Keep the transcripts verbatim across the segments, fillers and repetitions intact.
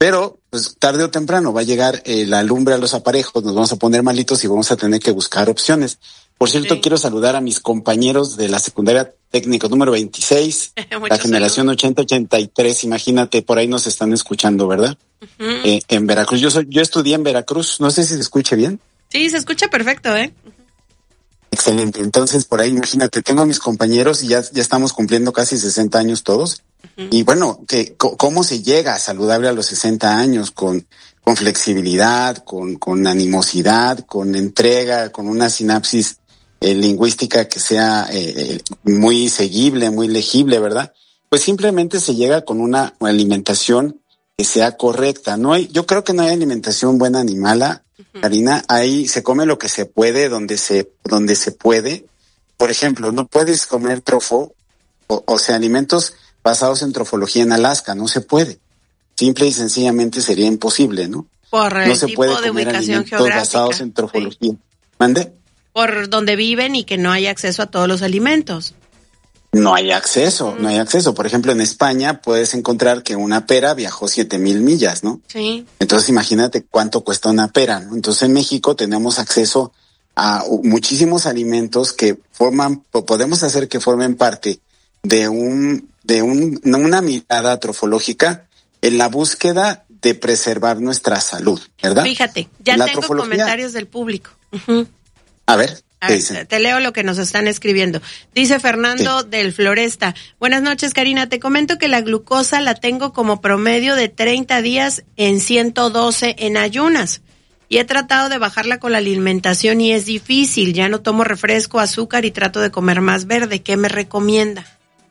Pero, pues, tarde o temprano va a llegar eh, la lumbre a los aparejos, nos vamos a poner malitos y vamos a tener que buscar opciones. Por cierto, sí. Quiero saludar a mis compañeros de la secundaria técnico número veintiséis, la generación ochenta ochenta y tres, imagínate, por ahí nos están escuchando, ¿verdad? Uh-huh. Eh, en Veracruz, yo soy, yo estudié en Veracruz, no sé si se escuche bien. Sí, se escucha perfecto, ¿eh? Excelente, entonces por ahí imagínate, tengo a mis compañeros y ya, ya estamos cumpliendo casi sesenta años todos. Uh-huh. Y bueno, que cómo se llega a saludable a los sesenta años con, con flexibilidad, con, con animosidad, con entrega, con una sinapsis eh, lingüística que sea eh, muy seguible, muy legible, ¿verdad? Pues simplemente se llega con una alimentación que sea correcta. No hay, yo creo que no hay alimentación buena ni mala, uh-huh. Karina. Ahí se come lo que se puede, donde se, donde se puede. Por ejemplo, no puedes comer trofo, o, o sea, alimentos basados en trofología en Alaska, no se puede. Simple y sencillamente sería imposible, ¿no? Por el no se tipo puede de comer ubicación alimentos geográfica. basados en trofología. Sí. ¿Mande? Por donde viven y que no hay acceso a todos los alimentos. No hay acceso, mm. no hay acceso. Por ejemplo, en España puedes encontrar que una pera viajó siete mil millas, ¿no? Sí. Entonces imagínate cuánto cuesta una pera, ¿no? Entonces en México tenemos acceso a muchísimos alimentos que forman, podemos hacer que formen parte de un, de un, una mirada trofológica en la búsqueda de preservar nuestra salud, ¿verdad? Fíjate, ya la tengo trofología... comentarios del público. Uh-huh. A ver. A ver, te leo lo que nos están escribiendo. Dice Fernando sí. del Floresta. Buenas noches, Karina. Te comento que la glucosa la tengo como promedio de treinta días en ciento doce en ayunas. Y he tratado de bajarla con la alimentación y es difícil. Ya no tomo refresco, azúcar y trato de comer más verde. ¿Qué me recomienda?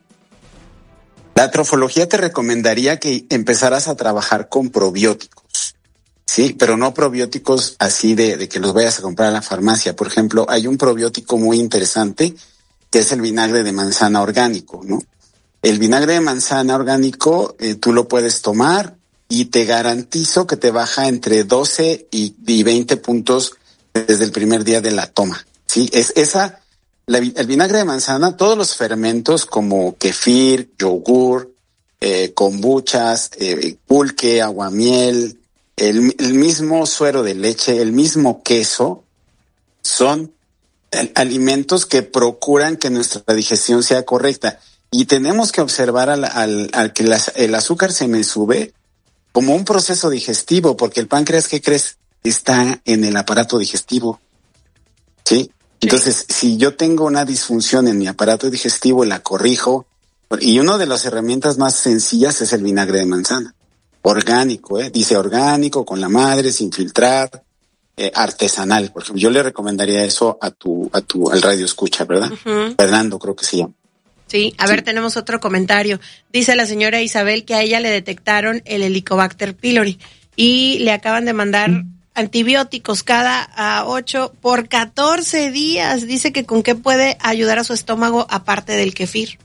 La trofología te recomendaría que empezaras a trabajar con probióticos. Sí, pero no probióticos así de, de que los vayas a comprar a la farmacia. Por ejemplo, hay un probiótico muy interesante que es el vinagre de manzana orgánico, ¿no? El vinagre de manzana orgánico eh, tú lo puedes tomar y te garantizo que te baja entre doce y, y veinte puntos desde el primer día de la toma. Sí, es esa, la, el vinagre de manzana, todos los fermentos como kefir, yogur, eh, kombuchas, eh, pulque, aguamiel, El, el mismo suero de leche, el mismo queso, son alimentos que procuran que nuestra digestión sea correcta. Y tenemos que observar al, al, al que las, el azúcar se me sube como un proceso digestivo, porque el páncreas, ¿qué crees? Está en el aparato digestivo. ¿Sí? Entonces, sí. Si yo tengo una disfunción en mi aparato digestivo, la corrijo. Y una de las herramientas más sencillas es el vinagre de manzana. Orgánico, ¿eh? Dice orgánico, con la madre, sin filtrar, eh, artesanal. Por ejemplo, yo le recomendaría eso a tu, a tu, al radio escucha, ¿verdad? Uh-huh. Fernando, creo que se llama. Sí, a sí. ver, tenemos otro comentario. Dice la señora Isabel que a ella le detectaron el Helicobacter pylori y le acaban de mandar uh-huh. antibióticos cada a ocho por catorce días. Dice que con qué puede ayudar a su estómago aparte del kefir.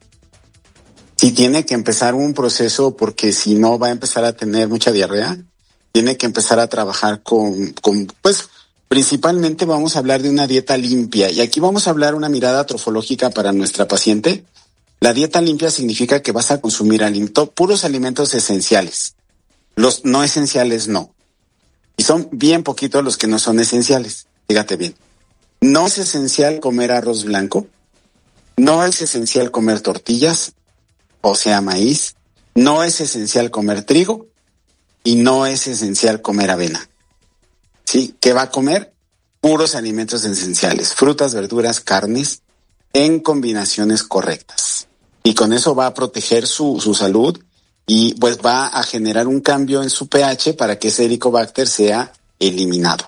Sí, tiene que empezar un proceso porque si no va a empezar a tener mucha diarrea. Tiene que empezar a trabajar con, con, pues, principalmente vamos a hablar de una dieta limpia. Y aquí vamos a hablar una mirada trofológica para nuestra paciente. La dieta limpia significa que vas a consumir alimento, puros alimentos esenciales. Los no esenciales no. Y son bien poquitos los que no son esenciales. Fíjate bien. No es esencial comer arroz blanco. No es esencial comer tortillas, o sea, maíz. No es esencial comer trigo y no es esencial comer avena. ¿Sí? ¿Qué va a comer? Puros alimentos esenciales, frutas, verduras, carnes, en combinaciones correctas. Y con eso va a proteger su, su salud y pues va a generar un cambio en su pH para que ese Helicobacter sea eliminado.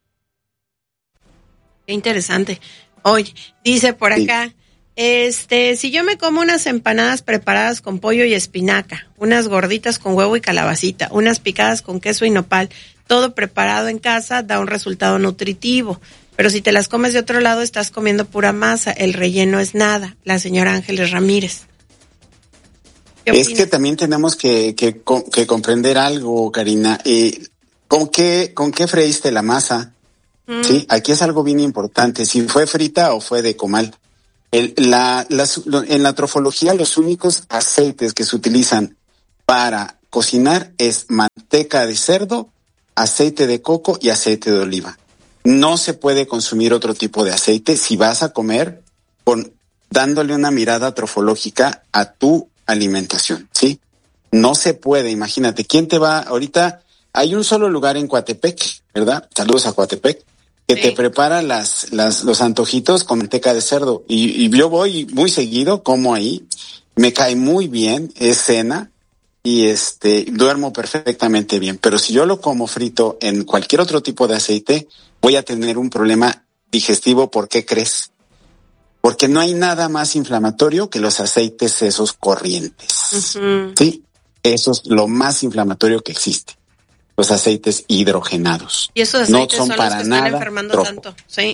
Qué interesante. Oye, dice por acá... Sí. Este, si yo me como unas empanadas preparadas con pollo y espinaca, unas gorditas con huevo y calabacita, unas picadas con queso y nopal, todo preparado en casa da un resultado nutritivo. Pero si te las comes de otro lado, estás comiendo pura masa, el relleno es nada. La señora Ángeles Ramírez. Es que también tenemos que, que, que comprender algo, Karina. Eh, ¿con qué, con qué freíste la masa? Mm. Sí, aquí es algo bien importante. Si fue frita o fue de comal. El, la, la, en la trofología, los únicos aceites que se utilizan para cocinar es manteca de cerdo, aceite de coco y aceite de oliva. No se puede consumir otro tipo de aceite si vas a comer con dándole una mirada trofológica a tu alimentación, ¿sí? No se puede, imagínate, ¿quién te va? Ahorita hay un solo lugar en Coatepec, ¿verdad? Saludos a Coatepec, que sí. te prepara las, las, los antojitos con manteca de cerdo. Y, y yo voy muy seguido, como ahí, me cae muy bien, es cena, y este, duermo perfectamente bien. Pero si yo lo como frito en cualquier otro tipo de aceite, voy a tener un problema digestivo. ¿Por qué crees? Porque no hay nada más inflamatorio que los aceites esos corrientes. Uh-huh. Sí, eso es lo más inflamatorio que existe. Los aceites hidrogenados. Y esos aceites no son, son para los que están enfermando tropo. tanto. Sí.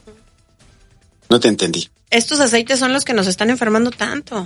No te entendí. Estos aceites son los que nos están enfermando tanto.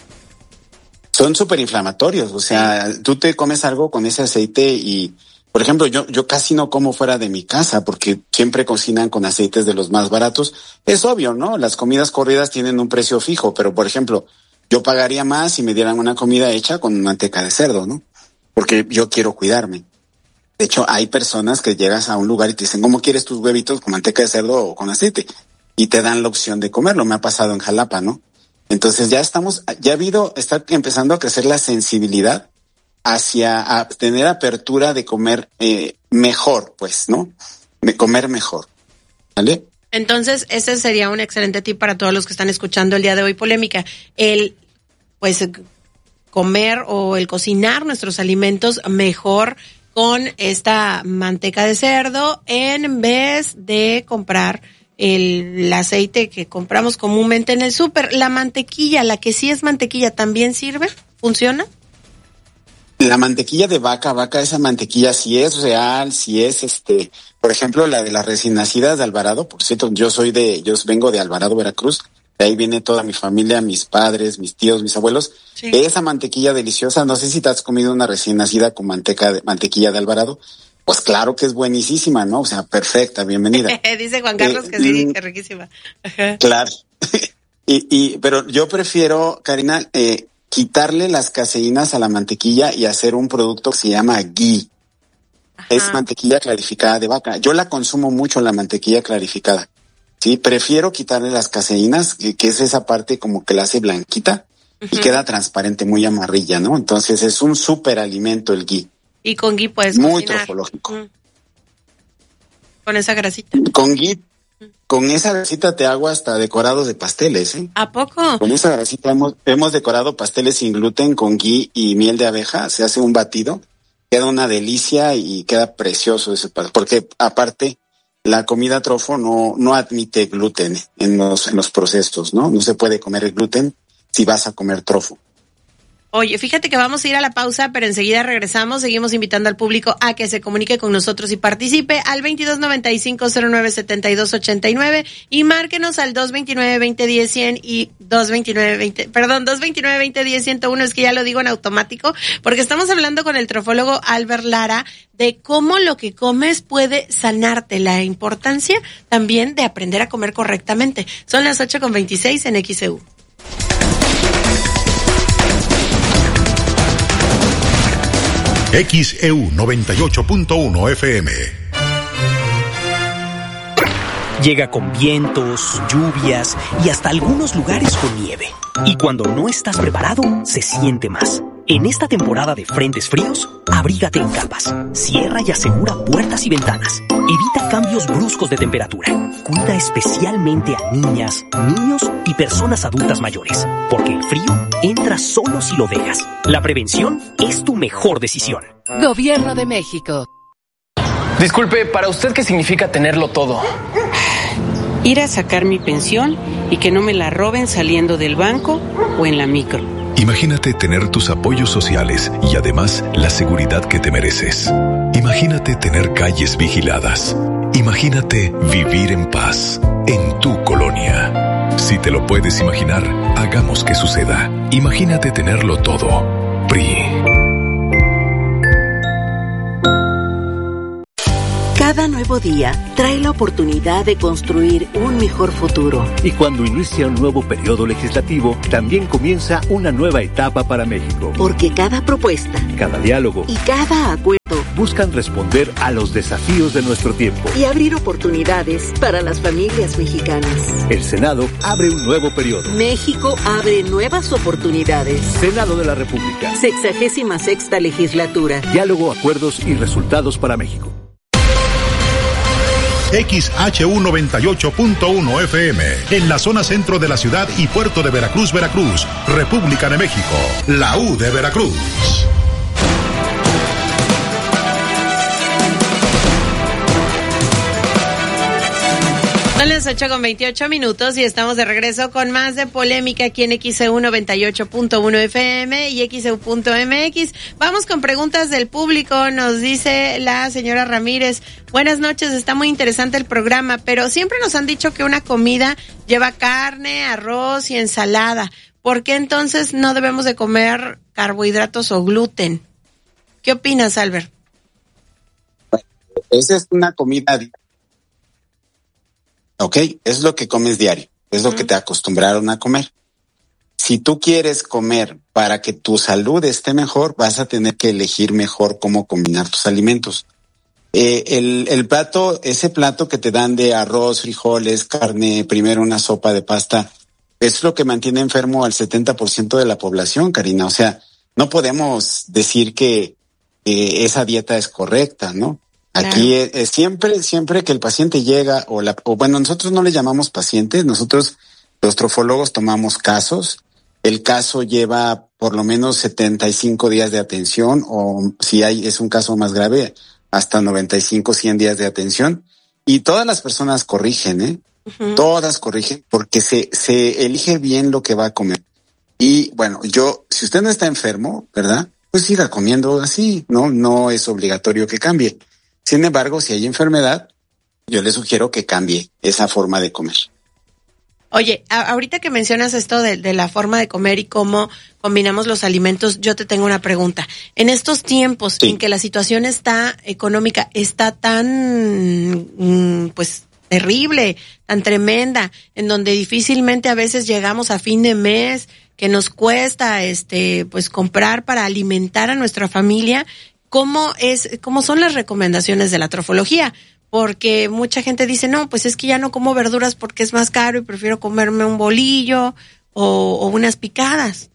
Son súper inflamatorios. O sea, sí. tú te comes algo con ese aceite y, por ejemplo, yo, yo casi no como fuera de mi casa porque siempre cocinan con aceites de los más baratos. Es obvio, ¿no? Las comidas corridas tienen un precio fijo, pero, por ejemplo, yo pagaría más si me dieran una comida hecha con manteca de cerdo, ¿no? Porque yo quiero cuidarme. De hecho, hay personas que llegas a un lugar y te dicen, ¿cómo quieres tus huevitos con manteca de cerdo o con aceite? Y te dan la opción de comerlo. Me ha pasado en Jalapa, ¿no? Entonces ya estamos, ya ha habido, está empezando a crecer la sensibilidad hacia a tener apertura de comer eh, mejor, pues, ¿no? De comer mejor, ¿vale? Entonces, ese sería un excelente tip para todos los que están escuchando el día de hoy Polémica. El, pues, comer o el cocinar nuestros alimentos mejor con esta manteca de cerdo en vez de comprar el, el aceite que compramos comúnmente en el súper. La mantequilla, la que sí es mantequilla, ¿también sirve? ¿Funciona? La mantequilla de vaca, vaca, esa mantequilla si es real, si es este, por ejemplo, la de las recién nacidas de Alvarado, por cierto, yo soy de, yo vengo de Alvarado, Veracruz, de ahí viene toda mi familia, mis padres, mis tíos, mis abuelos. Sí. Esa mantequilla deliciosa, no sé si te has comido una recién nacida con manteca de, mantequilla de Alvarado, pues claro que es buenísima, ¿no? O sea, perfecta, bienvenida. Dice Juan Carlos eh, que sí, que es riquísima. Ajá. Claro. y, y, pero yo prefiero, Karina, eh, quitarle las caseínas a la mantequilla y hacer un producto que se llama ghee. Ajá. Es mantequilla clarificada de vaca. Yo la consumo mucho, la mantequilla clarificada. Sí, prefiero quitarle las caseínas, que, que es esa parte como que la hace blanquita uh-huh. y queda transparente, muy amarilla, ¿no? Entonces es un súper alimento el ghee. Y con ghee puedes muy cocinar. Trofológico. Mm. Con esa grasita. Con ghee. Con esa grasita te hago hasta decorados de pasteles, ¿eh? ¿A poco? Con esa grasita hemos, hemos decorado pasteles sin gluten con ghee y miel de abeja. Se hace un batido, queda una delicia y queda precioso ese pastel. Porque aparte, la comida trofo no, no admite gluten en los, en los procesos, ¿no? No se puede comer el gluten si vas a comer trofo. Oye, fíjate que vamos a ir a la pausa, pero enseguida regresamos. Seguimos invitando al público a que se comunique con nosotros y participe al veintidós noventa y cinco cero nueve setenta y dos ochenta y nueve y márquenos al dos veintinueve veinte diez cien y dos veintinueve veinte, perdón, dos veintinueve veinte diez ciento uno, es que ya lo digo en automático, porque estamos hablando con el trofólogo Albert Lara de cómo lo que comes puede sanarte, la importancia también de aprender a comer correctamente. Son las ocho con veintiséis en X E U. X E U noventa y ocho punto uno F M. Llega con vientos, lluvias y hasta algunos lugares con nieve. Y cuando no estás preparado, se siente más. En esta temporada de frentes fríos, abrígate en capas. Cierra y asegura puertas y ventanas. Evita cambios bruscos de temperatura. Cuida especialmente a niñas, niños y personas adultas mayores, porque el frío entra solo si lo dejas. La prevención es tu mejor decisión. Gobierno de México. Disculpe, ¿para usted qué significa tenerlo todo? Ir a sacar mi pensión y que no me la roben saliendo del banco o en la micro. Imagínate tener tus apoyos sociales y además la seguridad que te mereces. Imagínate tener calles vigiladas. Imagínate vivir en paz en tu colonia. Si te lo puedes imaginar, hagamos que suceda. Imagínate tenerlo todo. P R I. Cada Cada nuevo día trae la oportunidad de construir un mejor futuro. Y cuando inicia un nuevo periodo legislativo, también comienza una nueva etapa para México. Porque cada propuesta, cada diálogo y cada acuerdo buscan responder a los desafíos de nuestro tiempo y abrir oportunidades para las familias mexicanas. El Senado abre un nuevo periodo. México abre nuevas oportunidades. Senado de la República. Sexagésima sexta legislatura. Diálogo, acuerdos y resultados para México. X H U noventa y ocho punto uno F M, en la zona centro de la ciudad y puerto de Veracruz, Veracruz, República de México, la U de Veracruz. Son las ocho con veintiocho minutos y estamos de regreso con más de polémica aquí en X E U noventa y ocho punto uno F M y X E U punto M X. Vamos con preguntas del público. Nos dice la señora Ramírez: buenas noches, está muy interesante el programa, pero siempre nos han dicho que una comida lleva carne, arroz y ensalada. ¿Por qué entonces no debemos de comer carbohidratos o gluten? ¿Qué opinas, Albert? Bueno, esa es una comida diaria. Ok, es lo que comes diario, es lo uh-huh. que te acostumbraron a comer. Si tú quieres comer para que tu salud esté mejor, vas a tener que elegir mejor cómo combinar tus alimentos. Eh, el, el plato, ese plato que te dan de arroz, frijoles, carne, primero una sopa de pasta, es lo que mantiene enfermo al setenta por ciento de la población, Karina. O sea, no podemos decir que eh, esa dieta es correcta, ¿no? Aquí claro. es, siempre, siempre que el paciente llega, o la, o bueno, nosotros no le llamamos pacientes, nosotros los trofólogos tomamos casos. El caso lleva por lo menos setenta y cinco días de atención, o si hay, es un caso más grave, hasta noventa y cinco, cien días de atención. Y todas las personas corrigen, ¿eh? Uh-huh. Todas corrigen, porque se, se elige bien lo que va a comer. Y bueno, yo, si usted no está enfermo, ¿verdad? Pues siga comiendo así, ¿no? No es obligatorio que cambie. Sin embargo, si hay enfermedad, yo le sugiero que cambie esa forma de comer. Oye, a- ahorita que mencionas esto de, de la forma de comer y cómo combinamos los alimentos, yo te tengo una pregunta. En estos tiempos sí. en que la situación está económica, está tan, pues, terrible, tan tremenda, en donde difícilmente a veces llegamos a fin de mes, que nos cuesta, este, pues, comprar para alimentar a nuestra familia. ¿Cómo es, cómo son las recomendaciones de la trofología? Porque mucha gente dice, no, pues es que ya no como verduras porque es más caro y prefiero comerme un bolillo o, o unas picadas.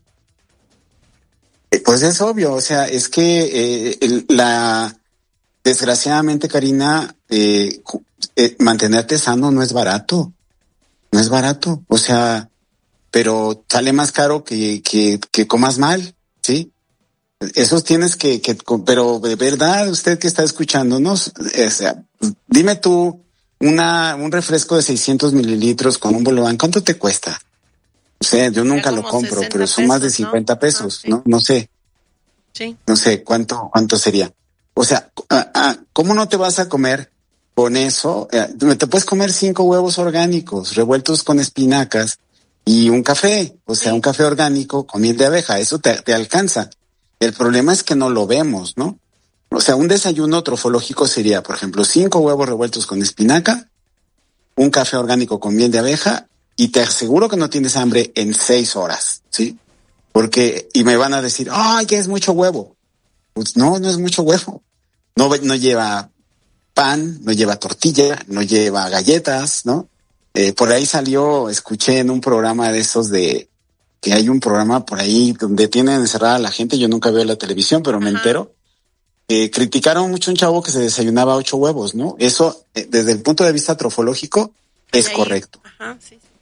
Pues es obvio, o sea, es que eh, el, la, desgraciadamente, Karina, eh, eh, mantenerte sano no es barato, no es barato, o sea, pero sale más caro que, que, que comas mal, ¿sí? Esos tienes que, que, pero de verdad, usted que está escuchándonos, o sea, dime tú, una, un refresco de seiscientos mililitros con un bolobán, ¿cuánto te cuesta? O sea, yo nunca lo compro, pero son pesos, más de cincuenta pesos, ¿no? ¿no? No sé. Sí. No sé cuánto, cuánto sería. O sea, ¿cómo no te vas a comer con eso? Te puedes comer cinco huevos orgánicos revueltos con espinacas y un café, o sea, sí. un café orgánico con miel de abeja, eso te, te alcanza. El problema es que no lo vemos, ¿no? O sea, un desayuno trofológico sería, por ejemplo, cinco huevos revueltos con espinaca, un café orgánico con miel de abeja, y te aseguro que no tienes hambre en seis horas, ¿sí? Porque, y me van a decir, ¡ay, que es mucho huevo! Pues no, no es mucho huevo. No, no lleva pan, no lleva tortilla, no lleva galletas, ¿no? Eh, por ahí salió, escuché en un programa de esos de, que hay un programa por ahí donde tienen encerrada a la gente, yo nunca veo la televisión, pero me Ajá. entero. Eh, criticaron mucho a un chavo que se desayunaba ocho huevos, ¿no? Eso, eh, desde el punto de vista trofológico, es Jair. correcto. Ajá, sí, sí.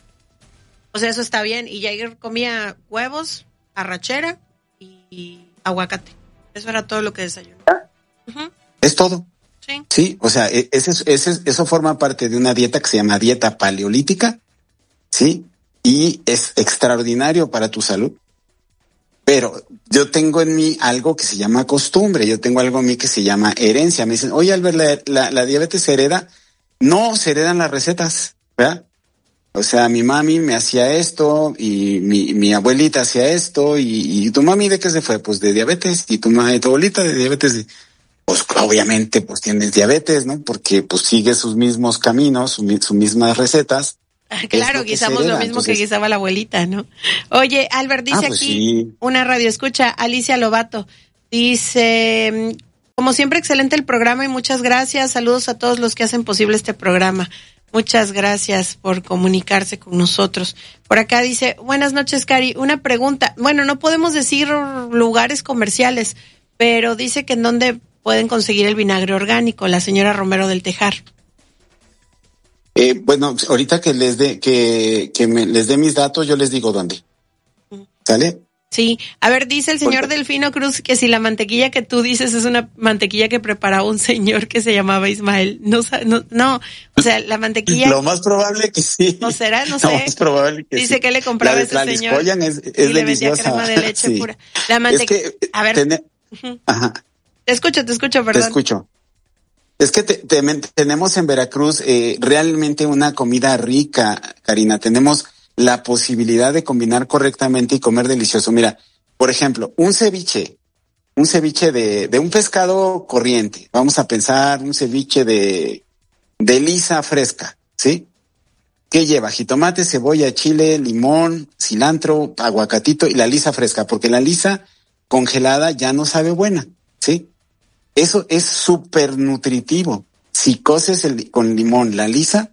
O sea, eso está bien. Y Jair comía huevos, arrachera y, y aguacate. Eso era todo lo que desayunó. Uh-huh. Es todo. Sí. Sí, o sea, ese, ese, eso forma parte de una dieta que se llama dieta paleolítica, ¿sí? Y es extraordinario para tu salud. Pero yo tengo en mí algo que se llama costumbre, yo tengo algo en mí que se llama herencia. Me dicen, oye, Albert, la, la, la diabetes se hereda. No, se heredan las recetas, ¿verdad? O sea, mi mami me hacía esto y mi, mi abuelita hacía esto y, y tu mami ¿de qué se fue? Pues de diabetes y tu, mami, tu abuelita de diabetes. pues obviamente pues tienes diabetes, ¿no? Porque pues sigue sus mismos caminos, sus, sus mismas recetas. Claro, guisamos lo mismo Entonces, que guisaba la abuelita, ¿no? Oye, Albert dice ah, pues aquí, sí. Una radio escucha, Alicia Lobato, dice, como siempre, excelente el programa y muchas gracias, saludos a todos los que hacen posible este programa. Muchas gracias por comunicarse con nosotros. Por acá dice, buenas noches, Cari, una pregunta, bueno, no podemos decir lugares comerciales, pero dice que en dónde pueden conseguir el vinagre orgánico, la señora Romero del Tejar. Eh, bueno, ahorita que les dé que, que me, les dé mis datos, yo les digo dónde. ¿Sale? Sí. A ver, dice el señor Delfino Cruz que si la mantequilla que tú dices es una mantequilla que preparaba un señor que se llamaba Ismael. No, no, no. O sea, la mantequilla. Lo más probable que sí. ¿No será? No sé. Lo más probable que dice sí. que le compraba a ese la señor. La es, es y deliciosa. Le vendía crema de leche sí. pura. La mantequilla. Es que, a ver. Ten... Uh-huh. Ajá. Te escucho, te escucho, perdón. Te escucho. Es que te, te, tenemos en Veracruz eh, realmente una comida rica, Karina. Tenemos la posibilidad de combinar correctamente y comer delicioso. Mira, por ejemplo, un ceviche, un ceviche de, de un pescado corriente. Vamos a pensar un ceviche de, de lisa fresca, ¿sí? ¿Qué lleva? Jitomate, cebolla, chile, limón, cilantro, aguacatito y la lisa fresca, porque la lisa congelada ya no sabe buena, ¿sí? Eso es súper nutritivo. Si coces el, con limón la lisa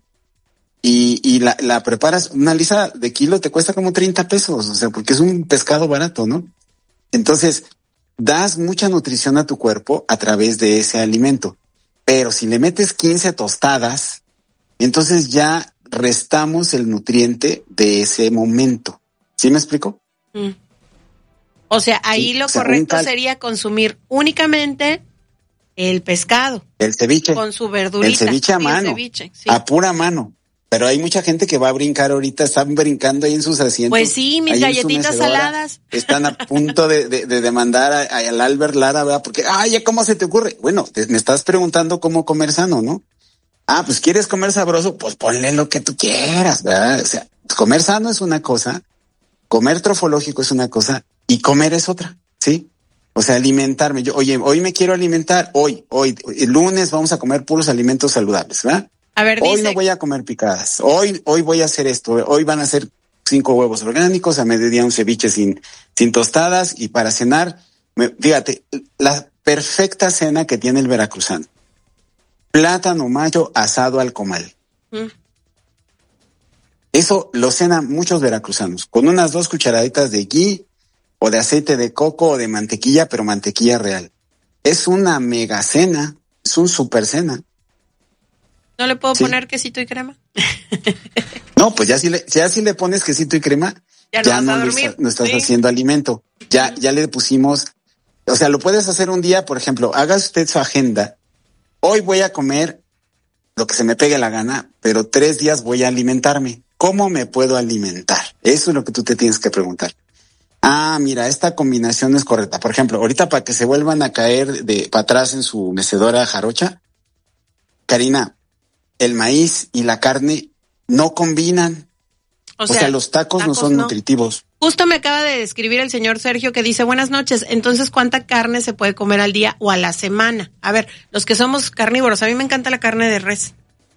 y, y la, la preparas, una lisa de kilo te cuesta como treinta pesos, o sea, porque es un pescado barato, ¿no? Entonces, das mucha nutrición a tu cuerpo a través de ese alimento. Pero si le metes quince tostadas, entonces ya restamos el nutriente de ese momento. ¿Sí me explico? Mm. O sea, ahí sí, lo o sea, correcto cal... sería consumir únicamente el pescado. El ceviche. Con su verdurita. El ceviche a mano. Ceviche, sí. A pura mano. Pero hay mucha gente que va a brincar ahorita, están brincando ahí en sus asientos. Pues sí, mis galletitas saladas. Están a punto de, de, de demandar a, a, al Albert Lara, ¿verdad? Porque, ay, ¿cómo se te ocurre? Bueno, te, me estás preguntando cómo comer sano, ¿no? Ah, pues ¿quieres comer sabroso? Pues ponle lo que tú quieras, ¿verdad? O sea, comer sano es una cosa, comer trofológico es una cosa y comer es otra, ¿sí? O sea, alimentarme. Yo, oye, hoy me quiero alimentar, hoy, hoy, el lunes vamos a comer puros alimentos saludables, ¿verdad? A ver, hoy dice... no voy a comer picadas, hoy, hoy voy a hacer esto, hoy van a hacer cinco huevos orgánicos, a mediodía un ceviche sin, sin tostadas y para cenar, me, fíjate, la perfecta cena que tiene el veracruzano. Plátano mayo asado al comal. Mm. Eso lo cenan muchos veracruzanos, con unas dos cucharaditas de ghee o de aceite de coco o de mantequilla, pero mantequilla real. Es una mega cena, es un super cena. ¿No le puedo ¿Sí? poner quesito y crema? No, pues ya si le, ya si le pones quesito y crema, ya no, ya no, está, no estás ¿Sí? haciendo alimento. Ya, uh-huh. ya le pusimos, o sea, lo puedes hacer un día, por ejemplo, haga usted su agenda. Hoy voy a comer lo que se me pegue la gana, pero tres días voy a alimentarme. ¿Cómo me puedo alimentar? Eso es lo que tú te tienes que preguntar. Ah, mira, esta combinación es correcta. Por ejemplo, ahorita para que se vuelvan a caer de para atrás en su mecedora jarocha, Karina, el maíz y la carne no combinan. O sea, o sea los tacos, tacos no son no. nutritivos. Justo me acaba de escribir el señor Sergio que dice, buenas noches, entonces, ¿cuánta carne se puede comer al día o a la semana? A ver, los que somos carnívoros, a mí me encanta la carne de res.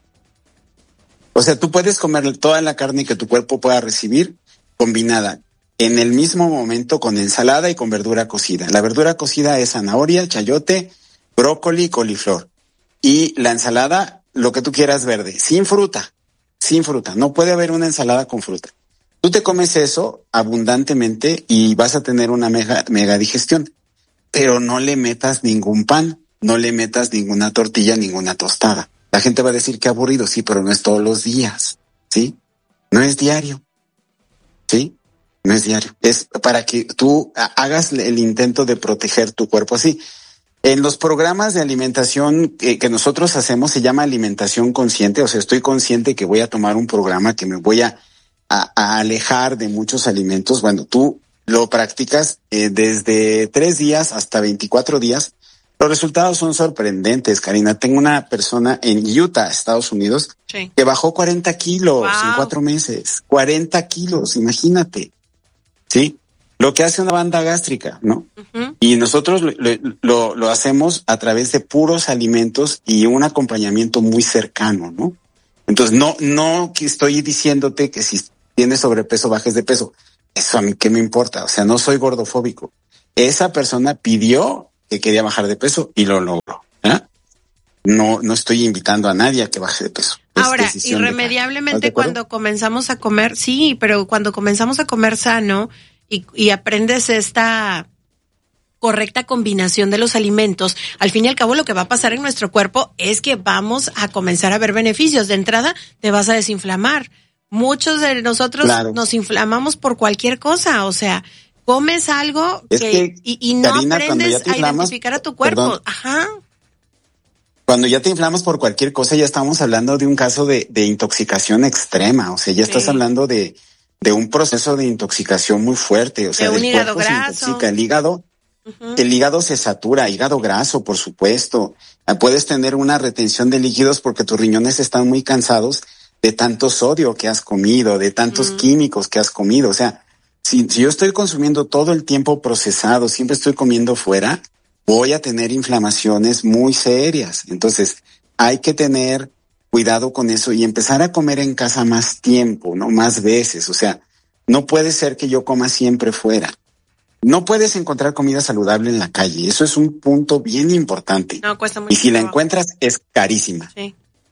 O sea, tú puedes comer toda la carne que tu cuerpo pueda recibir combinada en el mismo momento con ensalada y con verdura cocida. La verdura cocida es zanahoria, chayote, brócoli, coliflor. Y la ensalada, lo que tú quieras verde, sin fruta, sin fruta. No puede haber una ensalada con fruta. Tú te comes eso abundantemente y vas a tener una mega, mega digestión. Pero no le metas ningún pan, no le metas ninguna tortilla, ninguna tostada. La gente va a decir que aburrido, sí, pero no es todos los días, ¿sí? No es diario, ¿sí? No es diario. Es para que tú hagas el intento de proteger tu cuerpo así. En los programas de alimentación que, que nosotros hacemos se llama alimentación consciente, o sea, estoy consciente que voy a tomar un programa que me voy a, a, a alejar de muchos alimentos. Bueno, tú lo practicas eh, desde tres días hasta veinticuatro días. Los resultados son sorprendentes, Karina. Tengo una persona en Utah, Estados Unidos, sí. que bajó cuarenta kilos wow. en cuatro meses. cuarenta kilos, imagínate. ¿Sí? lo que hace una banda gástrica, ¿no? Uh-huh. Y nosotros lo, lo, lo hacemos a través de puros alimentos y un acompañamiento muy cercano, ¿no? Entonces, no, no que estoy diciéndote que si tienes sobrepeso, bajes de peso. Eso a mí qué me importa. O sea, no soy gordofóbico. Esa persona pidió que quería bajar de peso y lo logró. ¿eh? No, no estoy invitando a nadie a que baje de peso. Ahora, irremediablemente cuando comenzamos a comer, sí, pero cuando comenzamos a comer sano y, y aprendes esta correcta combinación de los alimentos, al fin y al cabo lo que va a pasar en nuestro cuerpo es que vamos a comenzar a ver beneficios. De entrada, te vas a desinflamar. Muchos de nosotros claro. nos inflamamos por cualquier cosa, o sea, comes algo que, que, y, y no Karina, aprendes a identificar a tu cuerpo. Perdón. Ajá. Cuando ya te inflamas por cualquier cosa, ya estamos hablando de un caso de, de intoxicación extrema, o sea, ya sí. estás hablando de, de un proceso de intoxicación muy fuerte, o sea, de un el hígado cuerpo graso. se intoxica, el hígado, uh-huh. el hígado se satura, hígado graso, por supuesto. Puedes tener una retención de líquidos porque tus riñones están muy cansados de tanto sodio que has comido, de tantos uh-huh. químicos que has comido, o sea, si, si yo estoy consumiendo todo el tiempo procesado, siempre estoy comiendo fuera, voy a tener inflamaciones muy serias. Entonces, hay que tener cuidado con eso y empezar a comer en casa más tiempo, ¿no? Más veces. O sea, no puede ser que yo coma siempre fuera. No puedes encontrar comida saludable en la calle. Eso es un punto bien importante. No, cuesta mucho. Y si trabajo. la encuentras, es carísima. Sí.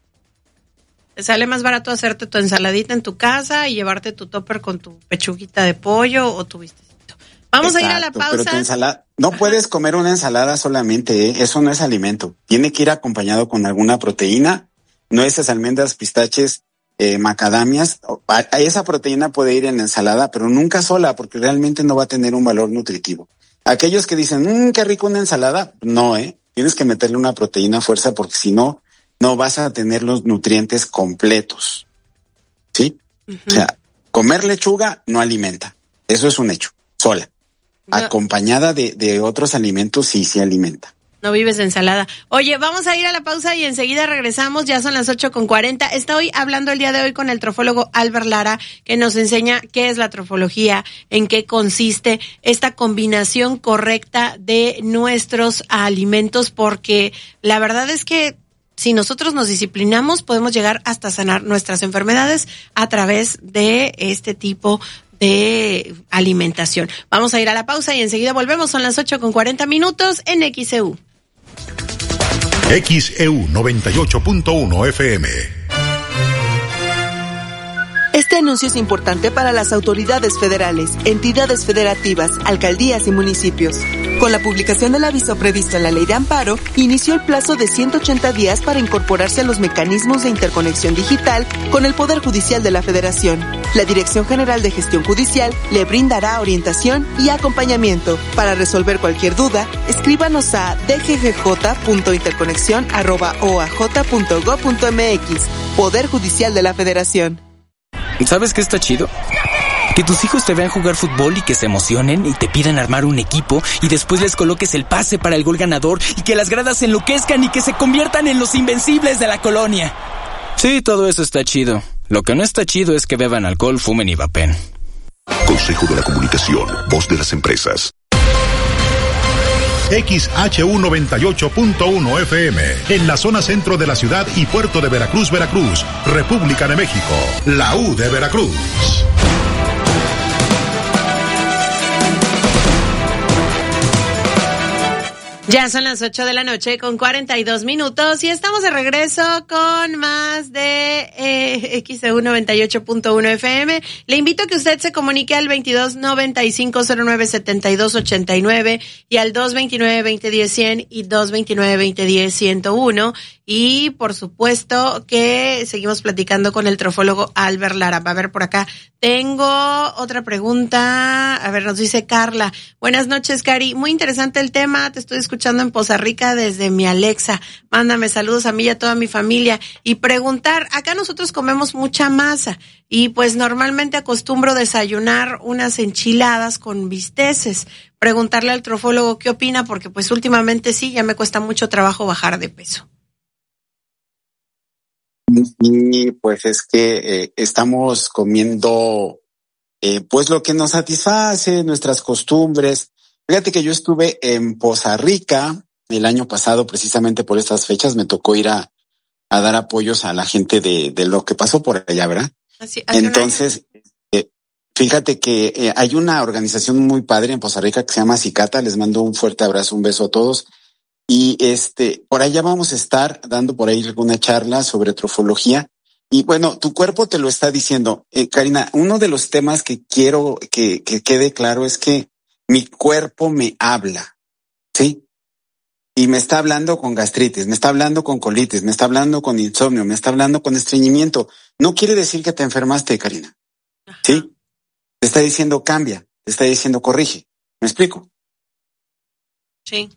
Te sale más barato hacerte tu ensaladita en tu casa y llevarte tu topper con tu pechuguita de pollo o tu bistecito. Vamos Exacto, a ir a la pausa. Pero tu ensalada, no Ajá. puedes comer una ensalada solamente, ¿eh? Eso no es alimento. Tiene que ir acompañado con alguna proteína, nueces, almendras, pistaches, eh, macadamias. Esa proteína puede ir en la ensalada, pero nunca sola, porque realmente no va a tener un valor nutritivo. Aquellos que dicen, mmm, qué rico una ensalada, no, ¿eh? Tienes que meterle una proteína a fuerza, porque si no, no vas a tener los nutrientes completos. ¿Sí? Uh-huh. O sea, comer lechuga no alimenta. Eso es un hecho, sola. No. Acompañada de, de otros alimentos sí se alimenta. No vives de ensalada. Oye, vamos a ir a la pausa y enseguida regresamos. Ya son las ocho con cuarenta. Estoy hablando el día de hoy con el trofólogo Albert Lara, que nos enseña qué es la trofología, en qué consiste esta combinación correcta de nuestros alimentos, porque la verdad es que si nosotros nos disciplinamos, podemos llegar hasta sanar nuestras enfermedades a través de este tipo de alimentación. Vamos a ir a la pausa y enseguida volvemos. Son las ocho con cuarenta minutos en X E U. X E U noventa y ocho punto uno F M. Este anuncio es importante para las autoridades federales, entidades federativas, alcaldías y municipios. Con la publicación del aviso previsto en la Ley de Amparo, inició el plazo de ciento ochenta días para incorporarse a los mecanismos de interconexión digital con el Poder Judicial de la Federación. La Dirección General de Gestión Judicial le brindará orientación y acompañamiento. Para resolver cualquier duda, escríbanos a d g g j punto interconexión arroba o a j punto gob punto m x. Poder Judicial de la Federación. ¿Sabes qué está chido? Que tus hijos te vean jugar fútbol y que se emocionen y te pidan armar un equipo y después les coloques el pase para el gol ganador y que las gradas se enloquezcan y que se conviertan en los invencibles de la colonia. Sí, todo eso está chido. Lo que no está chido es que beban alcohol, fumen y vapen. Consejo de la Comunicación, voz de las empresas. X H U noventa y ocho punto uno F M, en la zona centro de la ciudad y puerto de Veracruz, Veracruz, República de México, la U de Veracruz. Ya son las ocho de la noche con cuarenta y dos minutos y estamos de regreso con más de eh, X E U noventa y ocho punto uno F M. Le invito a que usted se comunique al veintidós noventa y cinco cero nueve setenta y dos ochenta y nueve y al dos veintinueve veinte diez cien y dos veintinueve veinte diez ciento uno. Y por supuesto que seguimos platicando con el trofólogo Albert Lara. Va a ver por acá. Tengo otra pregunta. A ver, nos dice Carla. Buenas noches, Cari. Muy interesante el tema. Te estoy escuchando en Poza Rica desde mi Alexa. Mándame saludos a mí y a toda mi familia. Y preguntar, acá nosotros comemos mucha masa y pues normalmente acostumbro desayunar unas enchiladas con bisteces. Preguntarle al trofólogo qué opina, porque pues últimamente sí, ya me cuesta mucho trabajo bajar de peso. Y pues es que eh, estamos comiendo eh, pues lo que nos satisface, nuestras costumbres. Fíjate que yo estuve en Poza Rica el año pasado, precisamente por estas fechas, me tocó ir a, a dar apoyos a la gente de, de lo que pasó por allá, ¿verdad? Así, Entonces, eh, fíjate que eh, hay una organización muy padre en Poza Rica que se llama Cicata, les mando un fuerte abrazo, un beso a todos. Y este, por allá vamos a estar dando por ahí alguna charla sobre trofología. Y bueno, tu cuerpo te lo está diciendo. Eh, Karina, uno de los temas que quiero que, que quede claro es que mi cuerpo me habla, ¿sí? Y me está hablando con gastritis, me está hablando con colitis, me está hablando con insomnio, me está hablando con estreñimiento. No quiere decir que te enfermaste, Karina. ¿Sí? Te está diciendo cambia, te está diciendo corrige. ¿Me explico? Sí.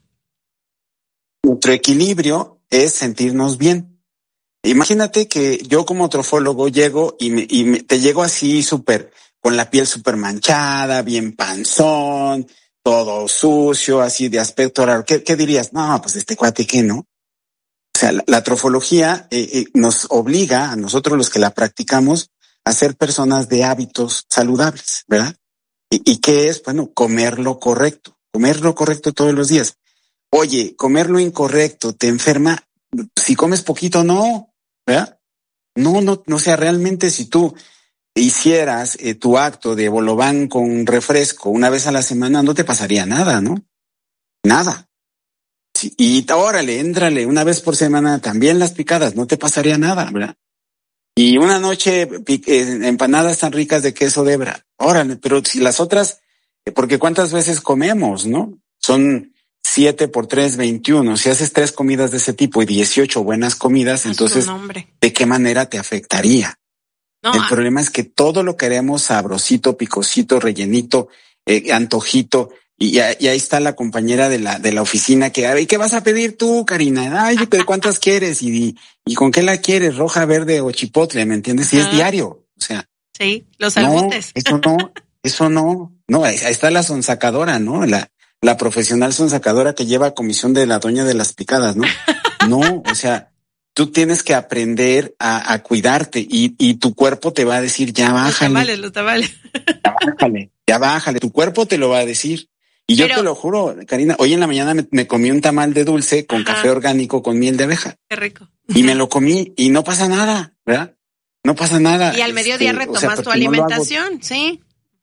Nuestro equilibrio es sentirnos bien. Imagínate que yo como trofólogo llego y, me, y me, te llego así súper, con la piel súper manchada, bien panzón, todo sucio, así de aspecto raro. ¿Qué, qué dirías? No, pues este cuate, ¿qué no? O sea, la, la trofología eh, eh, nos obliga a nosotros los que la practicamos a ser personas de hábitos saludables, ¿verdad? ¿Y, y qué es? Bueno, comer lo correcto, comer lo correcto todos los días. Oye, comer lo incorrecto te enferma. Si comes poquito, no, ¿verdad? No, no, no, o sea, realmente si tú hicieras eh, tu acto de bolobán con refresco una vez a la semana, no te pasaría nada, ¿no? Nada. Sí, y órale, éntrale una vez por semana también las picadas, no te pasaría nada, ¿verdad? Y una noche eh, empanadas tan ricas de queso de hebra, órale, pero si las otras, eh, porque cuántas veces comemos, ¿no? Son siete por tres, veintiuno. Si haces tres comidas de ese tipo y dieciocho buenas comidas, entonces, ¿de qué manera te afectaría? No, el problema es que todo lo queremos sabrosito, picosito, rellenito, eh, antojito, y, y ahí está la compañera de la de la oficina que, ay, ¿qué vas a pedir tú, Karina? Ay, ¿cuántas quieres? Y, y ¿con qué la quieres? Roja, verde o chipotle, ¿me entiendes? Y es diario, o sea. Sí, los albutes. No, eso no, eso no. No, ahí está la sonsacadora, ¿no? La La profesional sonsacadora que lleva comisión de la doña de las picadas, ¿no? No, o sea, tú tienes que aprender a, a cuidarte y, y tu cuerpo te va a decir, ya bájale. Los tamales, los tamales. Ya bájale, ya bájale. Tu cuerpo te lo va a decir. Y Pero, yo te lo juro, Karina, hoy en la mañana me, me comí un tamal de dulce con ajá. café orgánico con miel de abeja. Qué rico. Y me lo comí y no pasa nada, ¿verdad? No pasa nada. Y al mediodía este, retomas o sea, tu alimentación, no sí.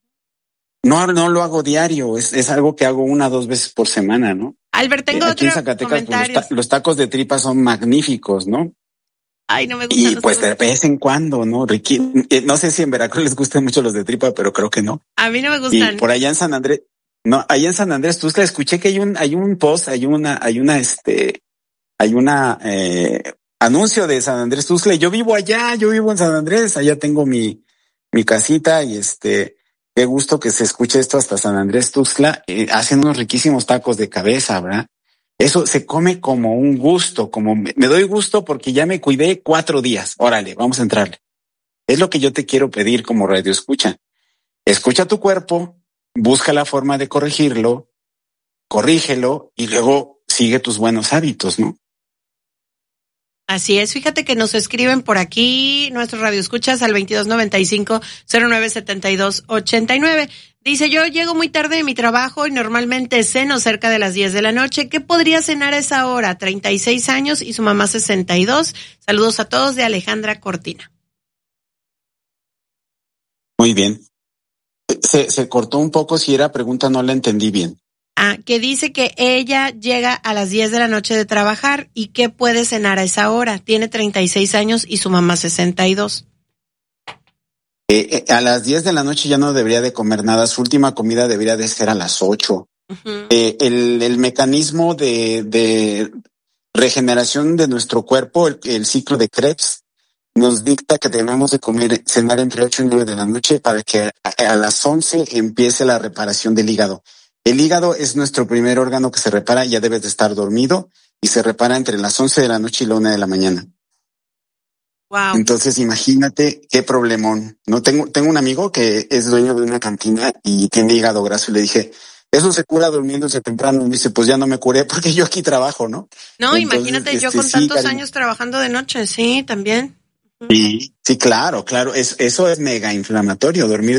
No, no lo hago diario, es, es algo que hago una o dos veces por semana, ¿no? Albert, tengo eh, otro comentario. Pues, los, ta- los tacos de tripa son magníficos, ¿no? Ay, no me gustan. Y pues de vez en cuando, ¿no? Ricky, eh, no sé si en Veracruz les gustan mucho los de tripa, pero creo que no. A mí no me gustan. Y por allá en San Andrés, no, allá en San Andrés, tú escuché que hay un, hay un post, hay una, hay una, este, hay una, eh, anuncio de San Andrés Tuxtla. Yo vivo allá, yo vivo en San Andrés, allá tengo mi, mi casita y este, qué gusto que se escuche esto hasta San Andrés Tuxtla. Eh, hacen unos riquísimos tacos de cabeza, ¿verdad? Eso se come como un gusto, como me, me doy gusto porque ya me cuidé cuatro días. Órale, vamos a entrarle. Es lo que yo te quiero pedir como radio escucha. Escucha tu cuerpo, busca la forma de corregirlo, corrígelo y luego sigue tus buenos hábitos, ¿no? Así es, fíjate que nos escriben por aquí nuestros radioescuchas al veintidós noventa y cinco cero nueve setenta y dos ochenta y nueve. Dice, yo llego muy tarde de mi trabajo y normalmente ceno cerca de las diez de la noche. ¿Qué podría cenar a esa hora? treinta y seis años y su mamá sesenta y dos. Saludos a todos de Alejandra Cortina. Muy bien. Se, se cortó un poco, si era pregunta no la entendí bien. Ah, que dice que ella llega a las diez de la noche de trabajar y que puede cenar a esa hora. Tiene treinta y seis años y su mamá sesenta y dos. Eh, eh, a las diez de la noche ya no debería de comer nada. Su última comida debería de ser a las ocho. Uh-huh. Eh, el, el mecanismo de, de regeneración de nuestro cuerpo, el, el ciclo de Krebs, nos dicta que debemos de comer, cenar entre ocho y nueve de la noche para que a, a las once empiece la reparación del hígado. El hígado es nuestro primer órgano que se repara, ya debes de estar dormido y se repara entre las once de la noche y la una de la mañana. Wow. Entonces imagínate qué problemón. No tengo, tengo un amigo que es dueño de una cantina y tiene hígado graso y le dije, eso se cura durmiéndose temprano. Y me dice, pues ya no me curé porque yo aquí trabajo, ¿no? No, entonces, imagínate este, yo con sí, tantos cariño. años trabajando de noche, sí, también. Sí, sí, claro, claro. Es, eso es mega inflamatorio, dormir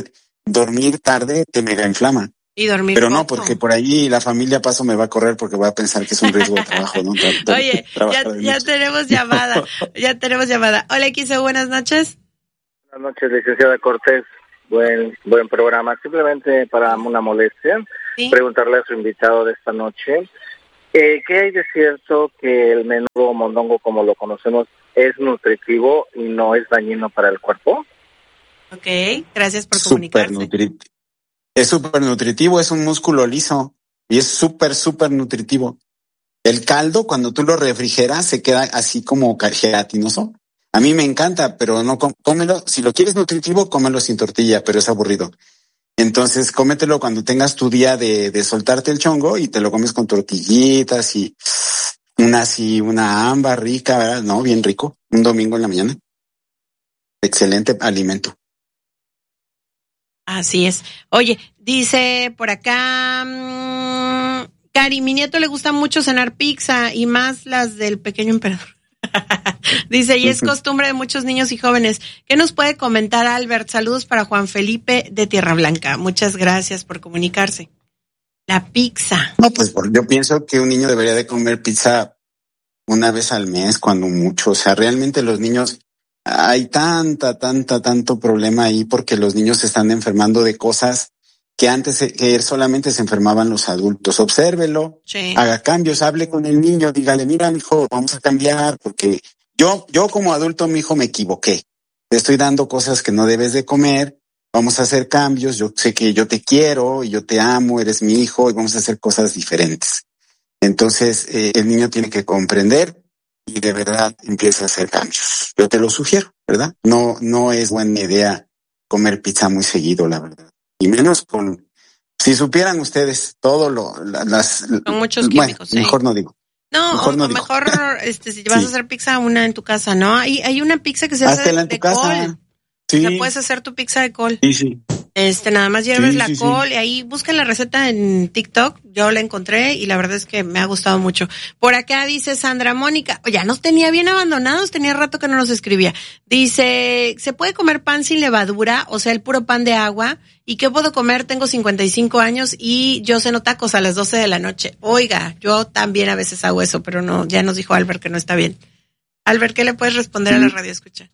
dormir tarde te mega inflama. Y dormir Pero poco. no, porque por ahí la familia paso me va a correr porque va a pensar que es un riesgo de trabajo, ¿no? Tra- tra- Oye, ya, ya tenemos llamada, ya tenemos llamada. Hola, X E U, buenas noches. Buenas noches, licenciada Cortés. Buen buen programa. Simplemente para una molestia, ¿sí? Preguntarle a su invitado de esta noche, eh, ¿qué hay de cierto que el menudo mondongo, como lo conocemos, es nutritivo y no es dañino para el cuerpo? Ok, gracias por comunicarse. Super nutri- es súper nutritivo, es un músculo liso y es súper, súper nutritivo. El caldo, cuando tú lo refrigeras, se queda así como gelatinoso. A mí me encanta, pero no cómelo. Si lo quieres nutritivo, cómelo sin tortilla, pero es aburrido. Entonces, cómetelo cuando tengas tu día de, de soltarte el chongo y te lo comes con tortillitas y una así, una ámbar rica, ¿verdad? No, bien rico. Un domingo en la mañana. Excelente alimento. Así es. Oye, dice por acá, mmm, Cari, mi nieto le gusta mucho cenar pizza y más las del Pequeño Emperador. Dice, y es costumbre de muchos niños y jóvenes. ¿Qué nos puede comentar Albert? Saludos para Juan Felipe de Tierra Blanca. Muchas gracias por comunicarse. La pizza. No, pues yo pienso que un niño debería de comer pizza una vez al mes, cuando mucho. O sea, realmente los niños, hay tanta, tanta, tanto problema ahí porque los niños se están enfermando de cosas que antes que solamente se enfermaban los adultos. Obsérvelo, sí. Haga cambios, hable con el niño, dígale, mira, mijo, vamos a cambiar, porque yo, yo como adulto, mijo, me equivoqué. Te estoy dando cosas que no debes de comer, vamos a hacer cambios, yo sé que yo te quiero y yo te amo, eres mi hijo y vamos a hacer cosas diferentes. Entonces, eh, el niño tiene que comprender y de verdad empieza a hacer cambios. Yo te lo sugiero, ¿verdad? No, no es buena idea comer pizza muy seguido, la verdad. Y menos con, si supieran ustedes todo lo, las, con muchos químicos, bueno, mejor sí. no digo. No, mejor o, no o digo. mejor, este, si vas sí. a hacer pizza, una en tu casa, ¿no? Hay, hay una pizza que se hace Hazla en de tu casa. col. Sí. O sea, puedes hacer tu pizza de col. Sí, sí. Este, nada más hierves sí, la sí, col sí. y ahí busquen la receta en TikTok. Yo la encontré y la verdad es que me ha gustado mucho. Por acá dice Sandra Mónica, ya nos tenía bien abandonados, tenía rato que no nos escribía. Dice, ¿se puede comer pan sin levadura? O sea, el puro pan de agua. ¿Y qué puedo comer? Tengo cincuenta y cinco años y yo ceno tacos a las doce de la noche. Oiga, yo también a veces hago eso, pero no, ya nos dijo Albert que no está bien. Albert, ¿qué le puedes responder a la radio escucha?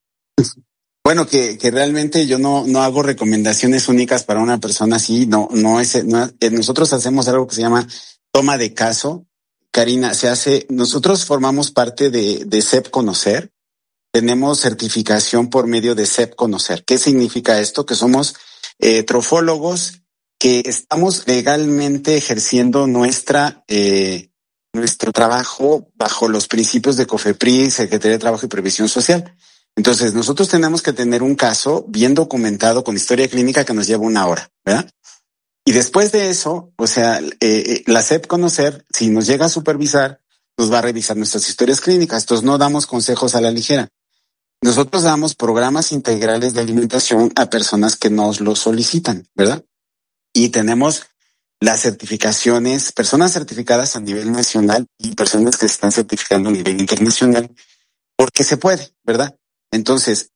Bueno, que, que realmente yo no, no hago recomendaciones únicas para una persona así, no, no es, no, nosotros hacemos algo que se llama toma de caso. Karina, se hace, nosotros formamos parte de, de C E P Conocer, tenemos certificación por medio de C E P Conocer. ¿Qué significa esto? Que somos eh, trofólogos que estamos legalmente ejerciendo nuestra, eh, nuestro trabajo bajo los principios de COFEPRIS, Secretaría de Trabajo y Previsión Social. Entonces, nosotros tenemos que tener un caso bien documentado con historia clínica que nos lleva una hora, ¿verdad? Y después de eso, o sea, eh, la C E P Conocer, si nos llega a supervisar, nos va a revisar nuestras historias clínicas. Entonces, no damos consejos a la ligera. Nosotros damos programas integrales de alimentación a personas que nos lo solicitan, ¿verdad? Y tenemos las certificaciones, personas certificadas a nivel nacional y personas que se están certificando a nivel internacional, porque se puede, ¿verdad? Entonces,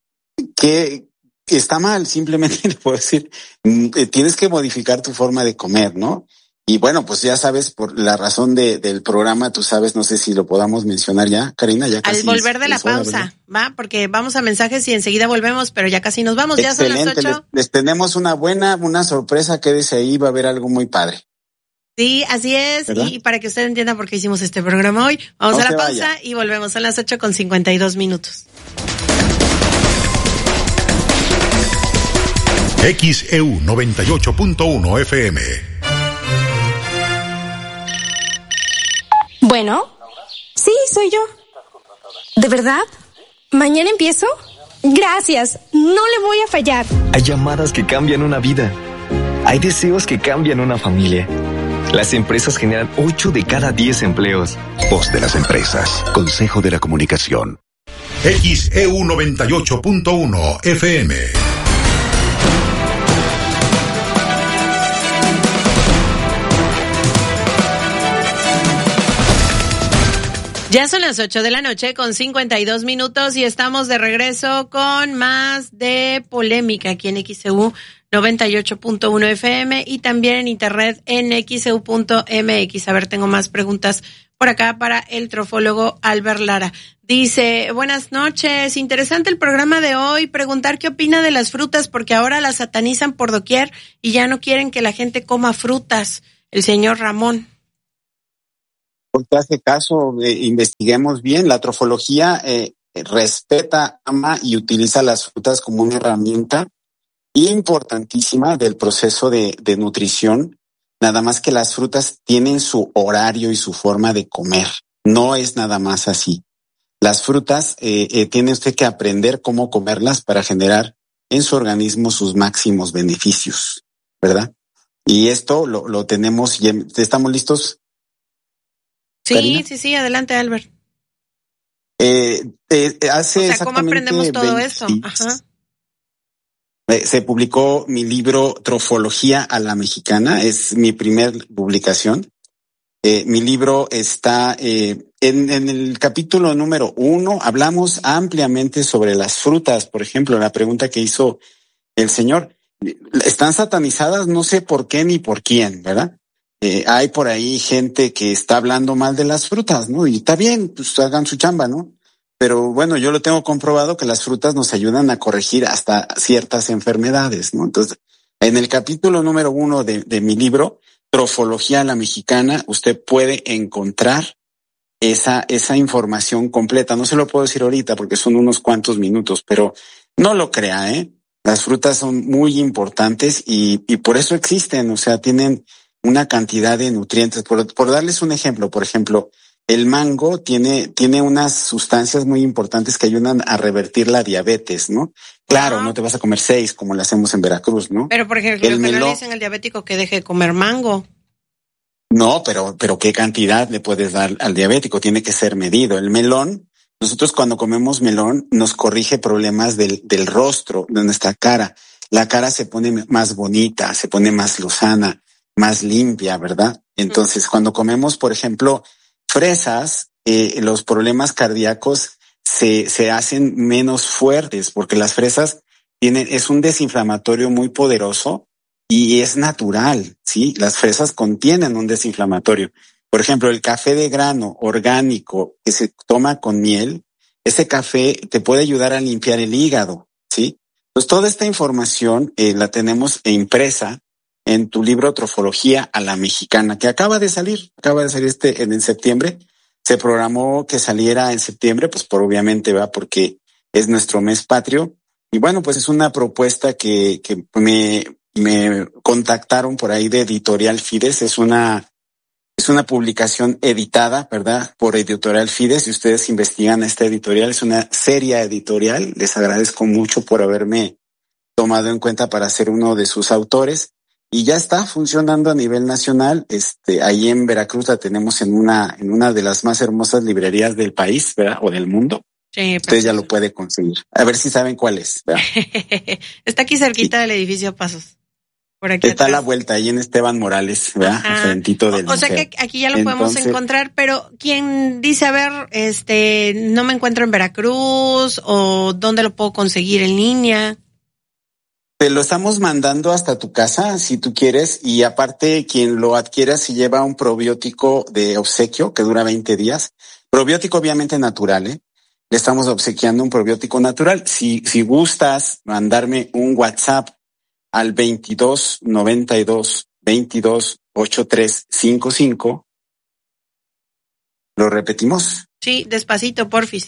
¿qué está mal? Simplemente le puedo decir, tienes que modificar tu forma de comer, ¿no? Y bueno, pues ya sabes, por la razón de, del programa, tú sabes, no sé si lo podamos mencionar ya, Karina, ya casi. Al volver de la pausa, ¿va? Porque vamos a mensajes y enseguida volvemos, pero ya casi nos vamos, Excelente. Ya son las ocho. Les, les tenemos una buena, una sorpresa, quédese ahí, va a haber algo muy padre. Sí, así es, ¿verdad? Y para que usted entienda por qué hicimos este programa hoy, vamos no a la pausa vaya. Y volvemos a las ocho con cincuenta y dos minutos. X E U noventa y ocho punto uno F M. Bueno, sí, soy yo. ¿De verdad? ¿Mañana empiezo? Gracias, no le voy a fallar. Hay llamadas que cambian una vida. Hay deseos que cambian una familia. Las empresas generan ocho de cada diez empleos. Voz de las empresas. Consejo de la Comunicación. X E U noventa y ocho punto uno F M. Ya son las ocho de la noche con cincuenta y dos minutos y estamos de regreso con más de polémica aquí en X E U noventa y ocho punto uno F M y también en internet en x e u punto m x. A ver, tengo más preguntas por acá para el trofólogo Albert Lara. Dice, buenas noches, interesante el programa de hoy, preguntar qué opina de las frutas porque ahora las satanizan por doquier y ya no quieren que la gente coma frutas. El señor Ramón. Porque hace caso, eh, investiguemos bien, la trofología eh, respeta, ama y utiliza las frutas como una herramienta importantísima del proceso de, de nutrición, nada más que las frutas tienen su horario y su forma de comer, no es nada más así. Las frutas eh, eh, tiene usted que aprender cómo comerlas para generar en su organismo sus máximos beneficios, ¿verdad? Y esto lo, lo tenemos, ¿estamos listos? Sí, Karina? sí, sí, adelante, Albert. Eh, eh, hace o sea, ¿cómo aprendemos todo veinte, esto? Ajá. Se publicó mi libro Trofología a la Mexicana, es mi primer publicación. Eh, mi libro está eh, en, en el capítulo número uno, hablamos ampliamente sobre las frutas, por ejemplo, la pregunta que hizo el señor. Están satanizadas, no sé por qué ni por quién, ¿verdad? Eh, hay por ahí gente que está hablando mal de las frutas, ¿no? Y está bien, pues hagan su chamba, ¿no? Pero bueno, yo lo tengo comprobado que las frutas nos ayudan a corregir hasta ciertas enfermedades, ¿no? Entonces, en el capítulo número uno de, de mi libro, Trofología a la Mexicana, usted puede encontrar esa, esa información completa. No se lo puedo decir ahorita porque son unos cuantos minutos, pero no lo crea, ¿eh? Las frutas son muy importantes y, y por eso existen, o sea, tienen una cantidad de nutrientes. Por, por darles un ejemplo, por ejemplo, el mango tiene, tiene unas sustancias muy importantes que ayudan a revertir la diabetes, ¿no? Claro, no te vas a comer seis como lo hacemos en Veracruz, ¿no? Pero, por ejemplo, el que melón, no le dicen al diabético que deje de comer mango. No, pero, pero ¿qué cantidad le puedes dar al diabético? Tiene que ser medido. El melón, nosotros cuando comemos melón nos corrige problemas del, del rostro, de nuestra cara. La cara se pone más bonita, se pone más lozana, más limpia, ¿verdad? Entonces, mm. cuando comemos, por ejemplo, fresas, eh, los problemas cardíacos se, se hacen menos fuertes porque las fresas tienen, es un desinflamatorio muy poderoso y es natural, ¿sí? Las fresas contienen un desinflamatorio. Por ejemplo, el café de grano orgánico que se toma con miel, ese café te puede ayudar a limpiar el hígado, ¿sí? Pues toda esta información eh, la tenemos impresa en tu libro Trofología a la Mexicana, que acaba de salir, acaba de salir este en, en septiembre. Se programó que saliera en septiembre, pues por obviamente va porque es nuestro mes patrio. Y bueno, pues es una propuesta que, que me, me contactaron por ahí de Editorial Fides. Es una, es una publicación editada, ¿verdad? Por Editorial Fides. Si ustedes investigan esta editorial, es una seria editorial. Les agradezco mucho por haberme tomado en cuenta para ser uno de sus autores. Y ya está funcionando a nivel nacional. Este, ahí en Veracruz la tenemos en una, en una de las más hermosas librerías del país, ¿verdad? O del mundo. Sí, usted ya lo puede conseguir. A ver si saben cuál es, ¿verdad? Está aquí cerquita sí. del edificio Pasos. Por aquí está atrás. A la vuelta, ahí en Esteban Morales, ¿verdad? Frentito del O, o sea que aquí ya lo Entonces, podemos encontrar, pero quien dice, a ver, este, no me encuentro en Veracruz, o dónde lo puedo conseguir en línea. Te lo estamos mandando hasta tu casa, si tú quieres, y aparte quien lo adquiera se lleva un probiótico de obsequio que dura veinte días. Probiótico obviamente natural, ¿eh? Le estamos obsequiando un probiótico natural. Si, si gustas mandarme un WhatsApp al veintidós noventa y dos veintidós ochenta y tres cincuenta y cinco, ¿lo repetimos? Sí, despacito, porfis.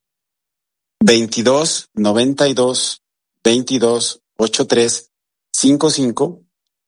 veintidós noventa y dos veintidós ochenta y tres cincuenta y cinco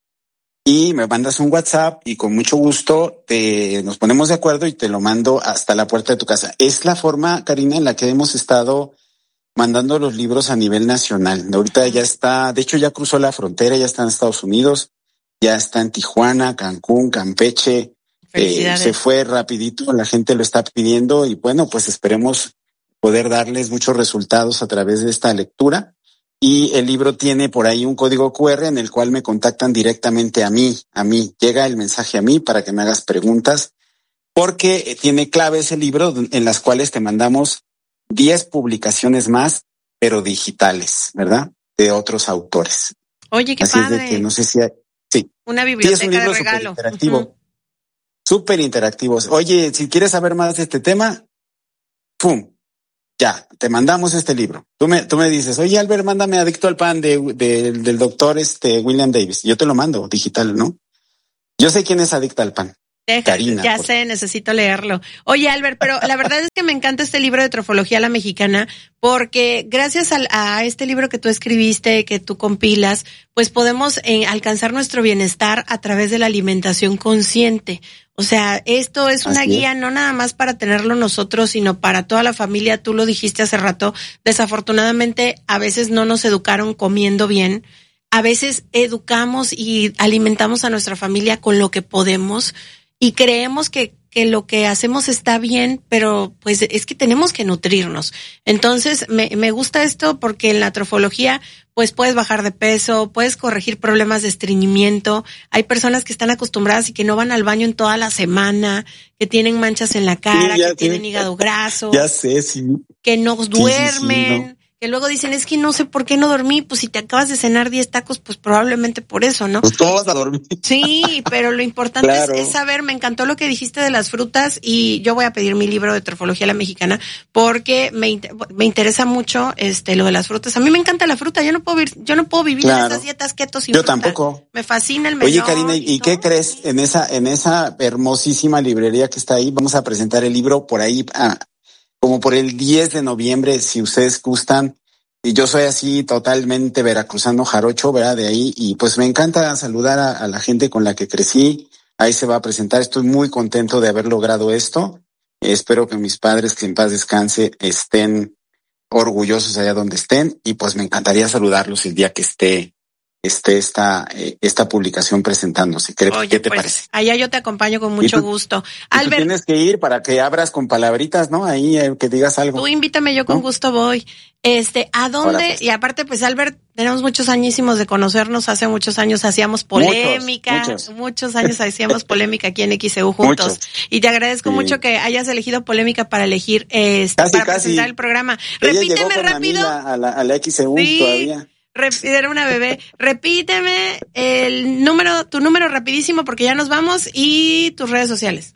y me mandas un WhatsApp y con mucho gusto te nos ponemos de acuerdo y te lo mando hasta la puerta de tu casa. Es la forma, Karina, en la que hemos estado mandando los libros a nivel nacional. Ahorita ya está, de hecho ya cruzó la frontera, ya está en Estados Unidos, ya está en Tijuana, Cancún, Campeche, eh, se fue rapidito, la gente lo está pidiendo y bueno, pues esperemos poder darles muchos resultados a través de esta lectura. Y el libro tiene por ahí un código cu erre en el cual me contactan directamente a mí, a mí. Llega el mensaje a mí para que me hagas preguntas, porque tiene claves el libro en las cuales te mandamos diez publicaciones más, pero digitales, ¿verdad? De otros autores. Oye, qué Así padre. Es de que no sé si hay, sí. Una biblioteca sí, es un libro de regalo. Súper interactivo. Uh-huh. Súper interactivos. Oye, si quieres saber más de este tema, ¡pum! Ya, te mandamos este libro. Tú me, tú me dices, oye, Albert, mándame Adicto al Pan de, de, del doctor este, William Davis. Yo te lo mando, digital, ¿no? Yo sé quién es Adicta al Pan. Deja, Karina, ya por... sé, necesito leerlo. Oye, Albert, pero la verdad es que me encanta este libro de Trofología a la Mexicana, porque gracias a, a este libro que tú escribiste, que tú compilas, pues podemos eh, alcanzar nuestro bienestar a través de la alimentación consciente. O sea, esto es una Así guía es. no nada más para tenerlo nosotros, sino para toda la familia. Tú lo dijiste hace rato, desafortunadamente a veces no nos educaron comiendo bien. A veces educamos y alimentamos a nuestra familia con lo que podemos y creemos que, que lo que hacemos está bien, pero pues es que tenemos que nutrirnos. Entonces, me, me gusta esto porque en la trofología pues puedes bajar de peso, puedes corregir problemas de estreñimiento. Hay personas que están acostumbradas y que no van al baño en toda la semana, que tienen manchas en la cara, sí, que sí. tienen hígado graso. Ya sé, sí. Que no duermen. Sí, sí, sí, no. Que luego dicen, es que no sé por qué no dormí, pues si te acabas de cenar diez tacos, pues probablemente por eso, ¿no? Pues tú vas a dormir. Sí, pero lo importante claro. es, es saber, me encantó lo que dijiste de las frutas y yo voy a pedir mi libro de Trofología a la Mexicana porque me, me interesa mucho este lo de las frutas. A mí me encanta la fruta, yo no puedo vivir, yo no puedo vivir claro. en esas dietas keto sin yo fruta. Yo tampoco. Me fascina el melón. Oye, Karina, ¿y, y qué crees? En esa, en esa hermosísima librería que está ahí, vamos a presentar el libro por ahí, ah, como por el diez de noviembre, si ustedes gustan. Y yo soy así totalmente veracruzano jarocho, ¿verdad? De ahí. Y pues me encanta saludar a, a la gente con la que crecí. Ahí se va a presentar. Estoy muy contento de haber logrado esto. Espero que mis padres, que en paz descanse, estén orgullosos allá donde estén. Y pues me encantaría saludarlos el día que esté, esté esta, eh, esta publicación presentándose. ¿Qué, Oye, ¿qué te pues, parece? Allá yo te acompaño con mucho tú, gusto. Albert, tú tienes que ir para que abras con palabritas, ¿no? Ahí, eh, que digas algo. Tú invítame, yo con ¿no? gusto voy. Este, ¿a dónde? Pues. Y aparte, pues, Albert, tenemos muchos añísimos de conocernos. Hace muchos años hacíamos polémica. Muchos, muchos. muchos años hacíamos polémica aquí en X E U juntos. Muchos. Y te agradezco sí. mucho que hayas elegido polémica para elegir, este, casi, para casi. presentar el programa. Ella Repíteme llegó rápido. A la, a la X E U sí. todavía. Era una bebé. Repíteme el número, tu número rapidísimo porque ya nos vamos y tus redes sociales.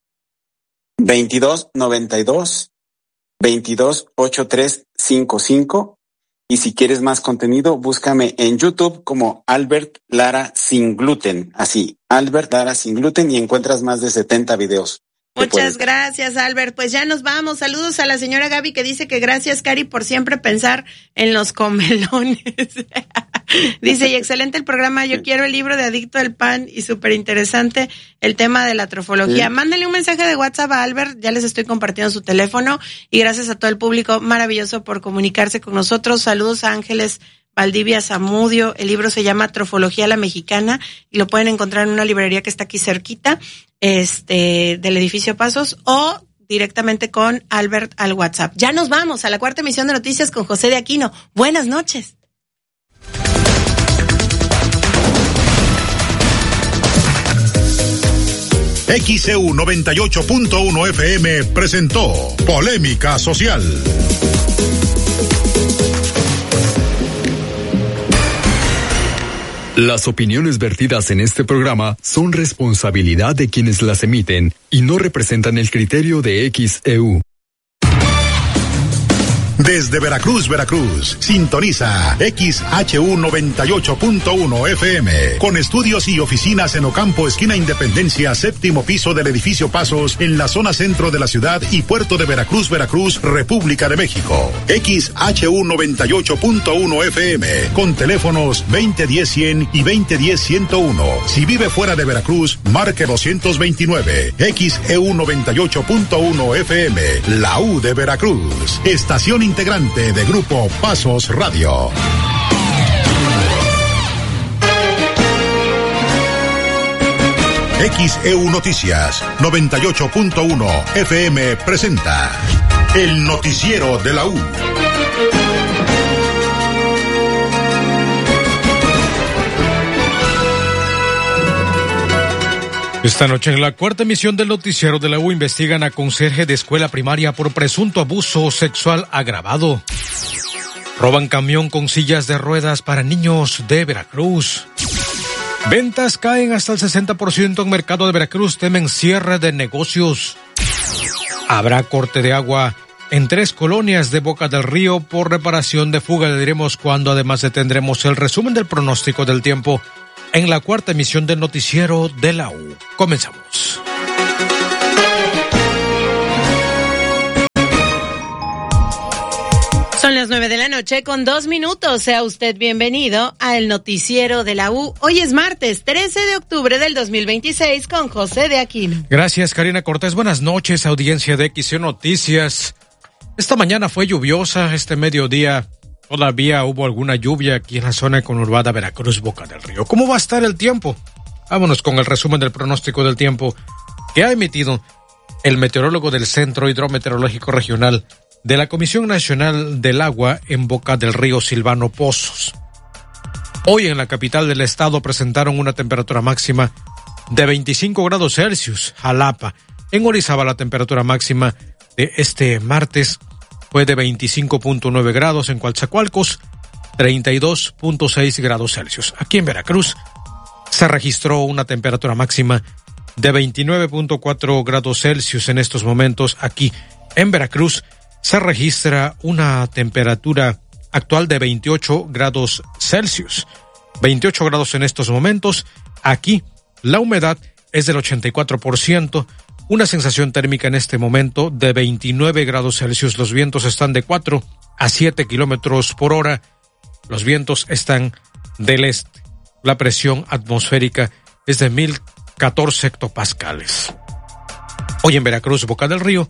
veintidós noventa y dos veintidós ochenta y tres cincuenta y cinco y si quieres más contenido, búscame en YouTube como Albert Lara Sin Gluten. Así, Albert Lara Sin Gluten y encuentras más de setenta videos. Muchas gracias, Albert. Pues ya nos vamos. Saludos a la señora Gaby que dice que gracias, Cari, por siempre pensar en los comelones. Dice, y excelente el programa. Yo quiero el libro de Adicto al Pan y súper interesante el tema de la trofología. Sí. Mándenle un mensaje de WhatsApp a Albert. Ya les estoy compartiendo su teléfono. Y gracias a todo el público maravilloso por comunicarse con nosotros. Saludos a Ángeles Valdivia Zamudio. El libro se llama Trofología a la Mexicana y lo pueden encontrar en una librería que está aquí cerquita, este, del edificio Pasos, o directamente con Albert al WhatsApp. Ya nos vamos a la cuarta emisión de Noticias con José de Aquino. Buenas noches. X E U noventa y ocho punto uno F M presentó Polémica Social. Las opiniones vertidas en este programa son responsabilidad de quienes las emiten y no representan el criterio de X E U. Desde Veracruz, Veracruz, sintoniza X H U noventa y ocho punto uno F M, con estudios y oficinas en Ocampo, esquina Independencia, séptimo piso del edificio Pasos, en la zona centro de la ciudad y puerto de Veracruz, Veracruz, República de México. X H U noventa y ocho punto uno F M, con teléfonos veinte diez cien y veinte diez ciento uno. Si vive fuera de Veracruz, marque doscientos veintinueve. X E U noventa y ocho punto uno F M, la U de Veracruz. Estación integrante de Grupo Pasos Radio. X E U Noticias noventa y ocho punto uno F M presenta el noticiero de la U. Esta noche en la cuarta emisión del noticiero de la U investigan a conserje de escuela primaria por presunto abuso sexual agravado. Roban camión con sillas de ruedas para niños de Veracruz. Ventas caen hasta el sesenta por ciento en mercado de Veracruz, temen cierre de negocios. Habrá corte de agua en tres colonias de Boca del Río por reparación de fuga. Le diremos cuándo. Además le tendremos el resumen del pronóstico del tiempo en la cuarta emisión del noticiero de la U. Comenzamos. Son las nueve de la noche con dos minutos. Sea usted bienvenido al noticiero de la U. Hoy es martes, trece de octubre del dos mil veintiséis, con José de Aquino. Gracias, Karina Cortés. Buenas noches, audiencia de X C Noticias. Esta mañana fue lluviosa, este mediodía todavía hubo alguna lluvia aquí en la zona conurbada Veracruz, Boca del Río. ¿Cómo va a estar el tiempo? Vámonos con el resumen del pronóstico del tiempo que ha emitido el meteorólogo del Centro Hidrometeorológico Regional de la Comisión Nacional del Agua en Boca del Río, Silvano Pozos. Hoy en la capital del estado presentaron una temperatura máxima de veinticinco grados Celsius. Jalapa. En Orizaba la temperatura máxima de este martes fue de veinticinco punto nueve grados. En Coatzacoalcos, treinta y dos punto seis grados Celsius. Aquí en Veracruz se registró una temperatura máxima de veintinueve punto cuatro grados Celsius. En estos momentos aquí en Veracruz se registra una temperatura actual de veintiocho grados Celsius. veintiocho grados en estos momentos. Aquí la humedad es del ochenta y cuatro por ciento. Una sensación térmica en este momento de veintinueve grados Celsius. Los vientos están de cuatro a siete kilómetros por hora. Los vientos están del este. La presión atmosférica es de mil catorce hectopascales. Hoy en Veracruz, Boca del Río,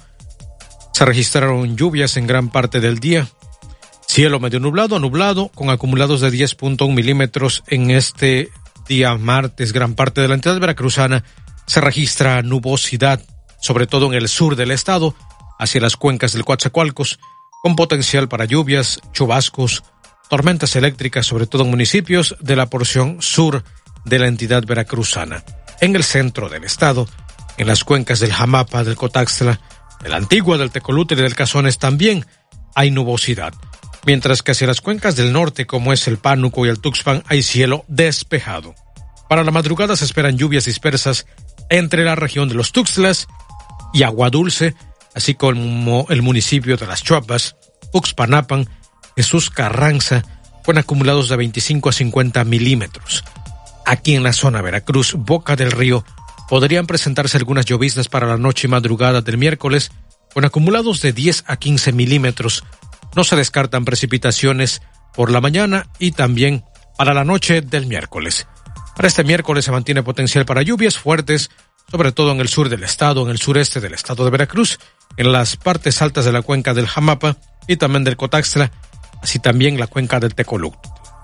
se registraron lluvias en gran parte del día. Cielo medio nublado, nublado, con acumulados de diez punto uno milímetros en este día martes. Gran parte de la entidad veracruzana se registra nubosidad, sobre todo en el sur del estado, hacia las cuencas del Coatzacoalcos, con potencial para lluvias, chubascos, tormentas eléctricas, sobre todo en municipios de la porción sur de la entidad veracruzana. En el centro del estado, en las cuencas del Jamapa, del Cotaxtla, de la Antigua, del Tecolutla y del Cazones también hay nubosidad, mientras que hacia las cuencas del norte, como es el Pánuco y el Tuxpan, hay cielo despejado. Para la madrugada se esperan lluvias dispersas entre la región de los Tuxtlas y Agua Dulce, así como el municipio de Las Chuapas, Uxpanapan, Jesús Carranza, con acumulados de veinticinco a cincuenta milímetros. Aquí en la zona Veracruz, Boca del Río, podrían presentarse algunas lloviznas para la noche y madrugada del miércoles, con acumulados de diez a quince milímetros. No se descartan precipitaciones por la mañana y también para la noche del miércoles. Para este miércoles se mantiene potencial para lluvias fuertes, sobre todo en el sur del estado, en el sureste del estado de Veracruz, en las partes altas de la cuenca del Jamapa y también del Cotaxtla, así también la cuenca del Tecolutla.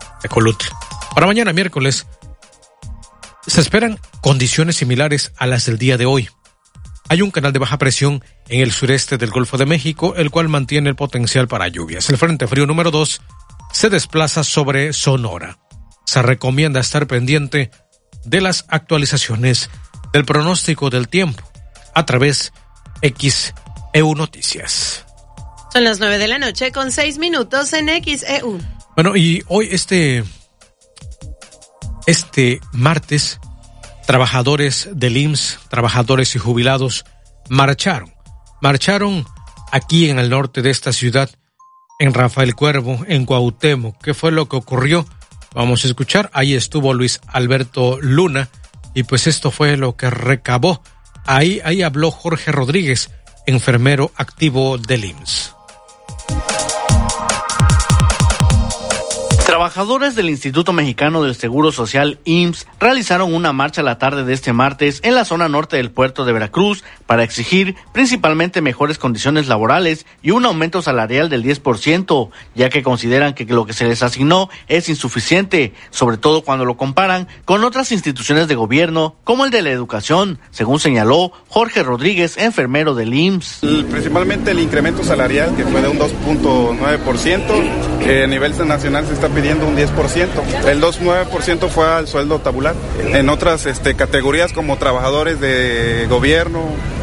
Para mañana miércoles se esperan condiciones similares a las del día de hoy. Hay un canal de baja presión en el sureste del Golfo de México, el cual mantiene el potencial para lluvias. El Frente Frío número dos se desplaza sobre Sonora. Se recomienda estar pendiente de las actualizaciones del pronóstico del tiempo a través X E U Noticias. Son las nueve de la noche con seis minutos en X E U. Bueno, y hoy este... Este martes, trabajadores del I M S S, trabajadores y jubilados, marcharon. Marcharon aquí en el norte de esta ciudad, en Rafael Cuervo, en Cuauhtémoc. ¿Qué fue lo que ocurrió? Vamos a escuchar. Ahí estuvo Luis Alberto Luna y pues esto fue lo que recabó. Ahí, ahí habló Jorge Rodríguez, enfermero activo del I M S S. Trabajadores del Instituto Mexicano del Seguro Social I M S S realizaron una marcha la tarde de este martes en la zona norte del puerto de Veracruz para exigir principalmente mejores condiciones laborales y un aumento salarial del diez por ciento, ya que consideran que lo que se les asignó es insuficiente, sobre todo cuando lo comparan con otras instituciones de gobierno como el de la educación, según señaló Jorge Rodríguez, enfermero del I M S S. Principalmente el incremento salarial, que fue de un dos punto nueve por ciento, que a nivel nacional se está pidiendo un diez por ciento. El dos punto nueve por ciento fue al sueldo tabular. En otras este, categorías como trabajadores de gobierno,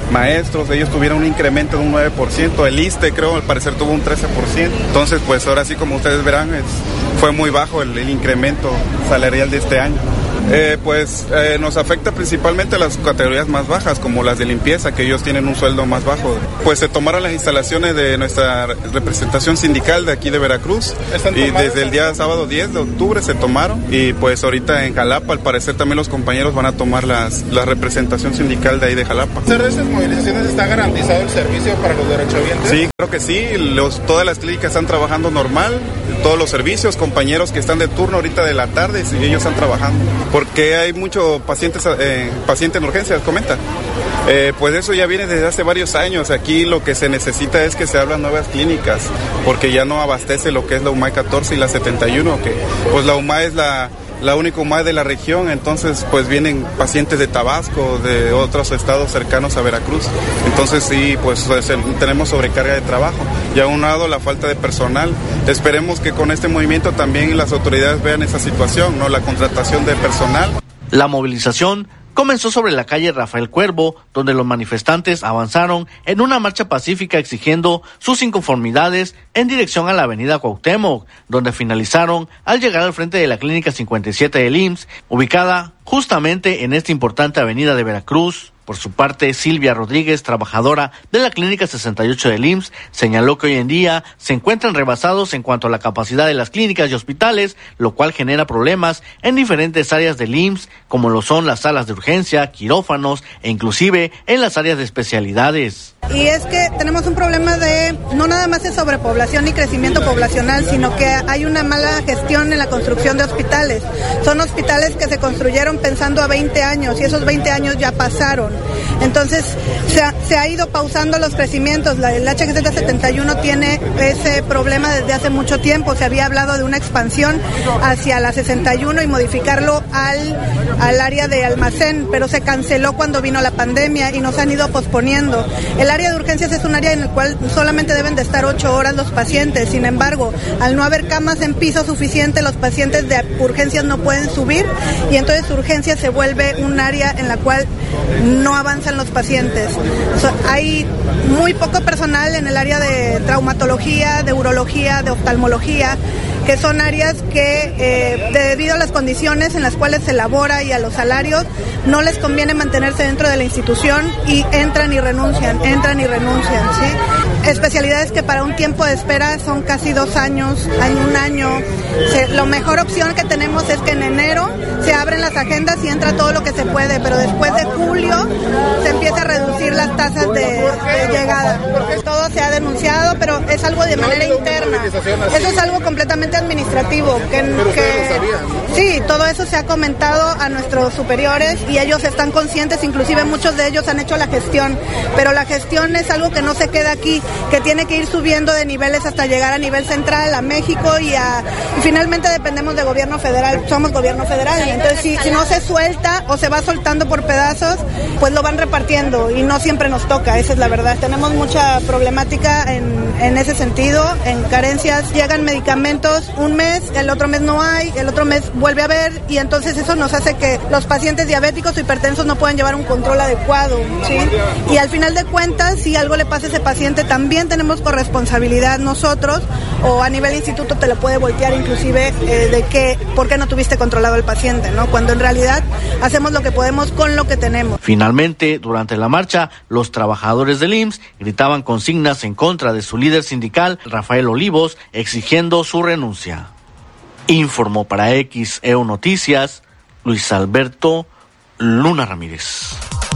maestros, ellos tuvieron un incremento de un nueve por ciento, el ISSSTE creo al parecer tuvo un trece por ciento, entonces pues ahora sí como ustedes verán es, fue muy bajo el, el incremento salarial de este año. Eh, pues eh, nos afecta principalmente a las categorías más bajas, como las de limpieza, que ellos tienen un sueldo más bajo. Pues se tomaron las instalaciones de nuestra representación sindical de aquí de Veracruz y desde el día sábado diez de octubre se tomaron y pues ahorita en Jalapa al parecer también los compañeros van a tomar las, la representación sindical de ahí de Jalapa. ¿A de esas movilizaciones está garantizado el servicio para los derechohabientes? Sí, creo que sí, los, todas las clínicas están trabajando normal, todos los servicios, compañeros que están de turno ahorita de la tarde, sí, ellos están trabajando. Porque hay muchos pacientes, eh, pacientes en urgencias, comenta. Eh, pues eso ya viene desde hace varios años. Aquí lo que se necesita es que se abran nuevas clínicas, porque ya no abastece lo que es la U M A E catorce y la setenta y uno, que pues la U M A E es la, la única U M A E de la región, entonces pues vienen pacientes de Tabasco, de otros estados cercanos a Veracruz. Entonces sí, pues tenemos sobrecarga de trabajo y aunado la falta de personal. Esperemos que con este movimiento también las autoridades vean esa situación, ¿no? La contratación de personal. La movilización comenzó sobre la calle Rafael Cuervo, donde los manifestantes avanzaron en una marcha pacífica exigiendo sus inconformidades en dirección a la avenida Cuauhtémoc, donde finalizaron al llegar al frente de la Clínica cincuenta y siete del I M S S, ubicada justamente en esta importante avenida de Veracruz. Por su parte, Silvia Rodríguez, trabajadora de la Clínica sesenta y ocho del I M S S, señaló que hoy en día se encuentran rebasados en cuanto a la capacidad de las clínicas y hospitales, lo cual genera problemas en diferentes áreas del I M S S, como lo son las salas de urgencia, quirófanos e inclusive en las áreas de especialidades. Y es que tenemos un problema de, no nada más de sobrepoblación y crecimiento poblacional, sino que hay una mala gestión en la construcción de hospitales. Son hospitales que se construyeron pensando a veinte años y esos veinte años ya pasaron. Entonces se ha, se ha ido pausando los crecimientos. La, el H G Z setenta y uno tiene ese problema desde hace mucho tiempo. Se había hablado de una expansión hacia la sesenta y uno y modificarlo al, al área de almacén, pero se canceló cuando vino la pandemia y nos han ido posponiendo. El área de urgencias es un área en el cual solamente deben de estar ocho horas los pacientes. Sin embargo, al no haber camas en piso suficiente, los pacientes de urgencias no pueden subir y entonces urgencias se vuelve un área en la cual no avanzan los pacientes. So, hay muy poco personal en el área de traumatología, de urología, de oftalmología, que son áreas que eh, debido a las condiciones en las cuales se labora y a los salarios, no les conviene mantenerse dentro de la institución y entran y renuncian, entran y renuncian, ¿sí? Especialidades que para un tiempo de espera son casi dos años, hay un año. Se, la mejor opción que tenemos es que en enero se abren las agendas y entra todo lo que se puede, pero después de julio se empieza a reducir las tasas de, de llegada. Todo se ha denunciado, pero es algo de manera interna. Eso es algo completamente administrativo. Que, que sí, todo eso se ha comentado a nuestros superiores y ellos están conscientes, inclusive muchos de ellos han hecho la gestión, pero la gestión es algo que no se queda aquí, que tiene que ir subiendo de niveles hasta llegar a nivel central, a México y, a, y finalmente dependemos de gobierno federal, somos gobierno federal, y entonces si, si no se suelta o se va soltando por pedazos, pues lo van repartiendo y no siempre nos toca, esa es la verdad. Tenemos mucha problemática en, en ese sentido, en carencias, llegan medicamentos un mes, el otro mes no hay, el otro mes vuelve a haber y entonces eso nos hace que los pacientes diabéticos o hipertensos no puedan llevar un control adecuado, ¿sí? Y al final de cuentas, si algo le pasa a ese paciente, también tenemos corresponsabilidad nosotros, o a nivel instituto te lo puede voltear inclusive eh, de que, ¿por qué no tuviste controlado al paciente, no? Cuando en realidad hacemos lo que podemos con lo que tenemos. Finalmente, durante la marcha, los trabajadores del I M S S gritaban consignas en contra de su líder sindical, Rafael Olivos, exigiendo su renuncia. Informó para X E U Noticias, Luis Alberto Luna Ramírez.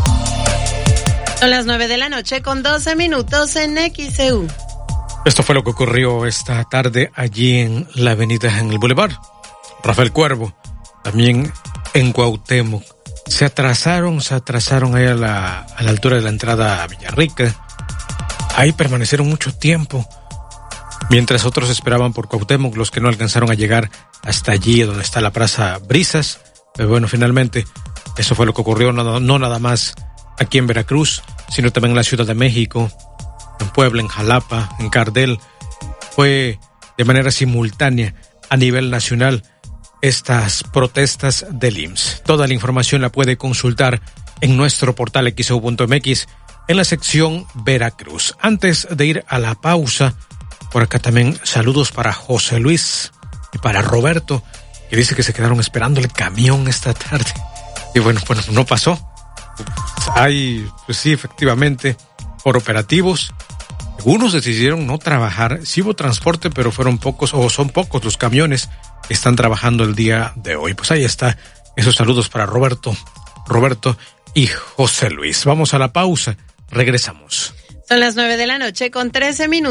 Son las nueve de la noche con doce minutos en X E U. Esto fue lo que ocurrió esta tarde allí en la avenida, en el Boulevard Rafael Cuervo, también en Cuauhtémoc. Se atrasaron, se atrasaron ahí a la, a la altura de la entrada a Villarrica. Ahí permanecieron mucho tiempo, mientras otros esperaban por Cuauhtémoc, los que no alcanzaron a llegar hasta allí donde está la Plaza Brisas. Pero bueno, finalmente, eso fue lo que ocurrió, no, no nada más aquí en Veracruz, sino también en la Ciudad de México, en Puebla, en Jalapa, en Cardel. Fue de manera simultánea a nivel nacional estas protestas del I M S S. Toda la información la puede consultar en nuestro portal X E U punto M X en la sección Veracruz. Antes de ir a la pausa, por acá también saludos para José Luis y para Roberto, que dice que se quedaron esperando el camión esta tarde. Y bueno, bueno, no pasó. Hay, pues sí, efectivamente, por operativos, algunos decidieron no trabajar. Sí hubo transporte, pero fueron pocos, o son pocos los camiones que están trabajando el día de hoy. Pues ahí está, esos saludos para Roberto, Roberto y José Luis. Vamos a la pausa, regresamos. Son las nueve de la noche con trece minutos.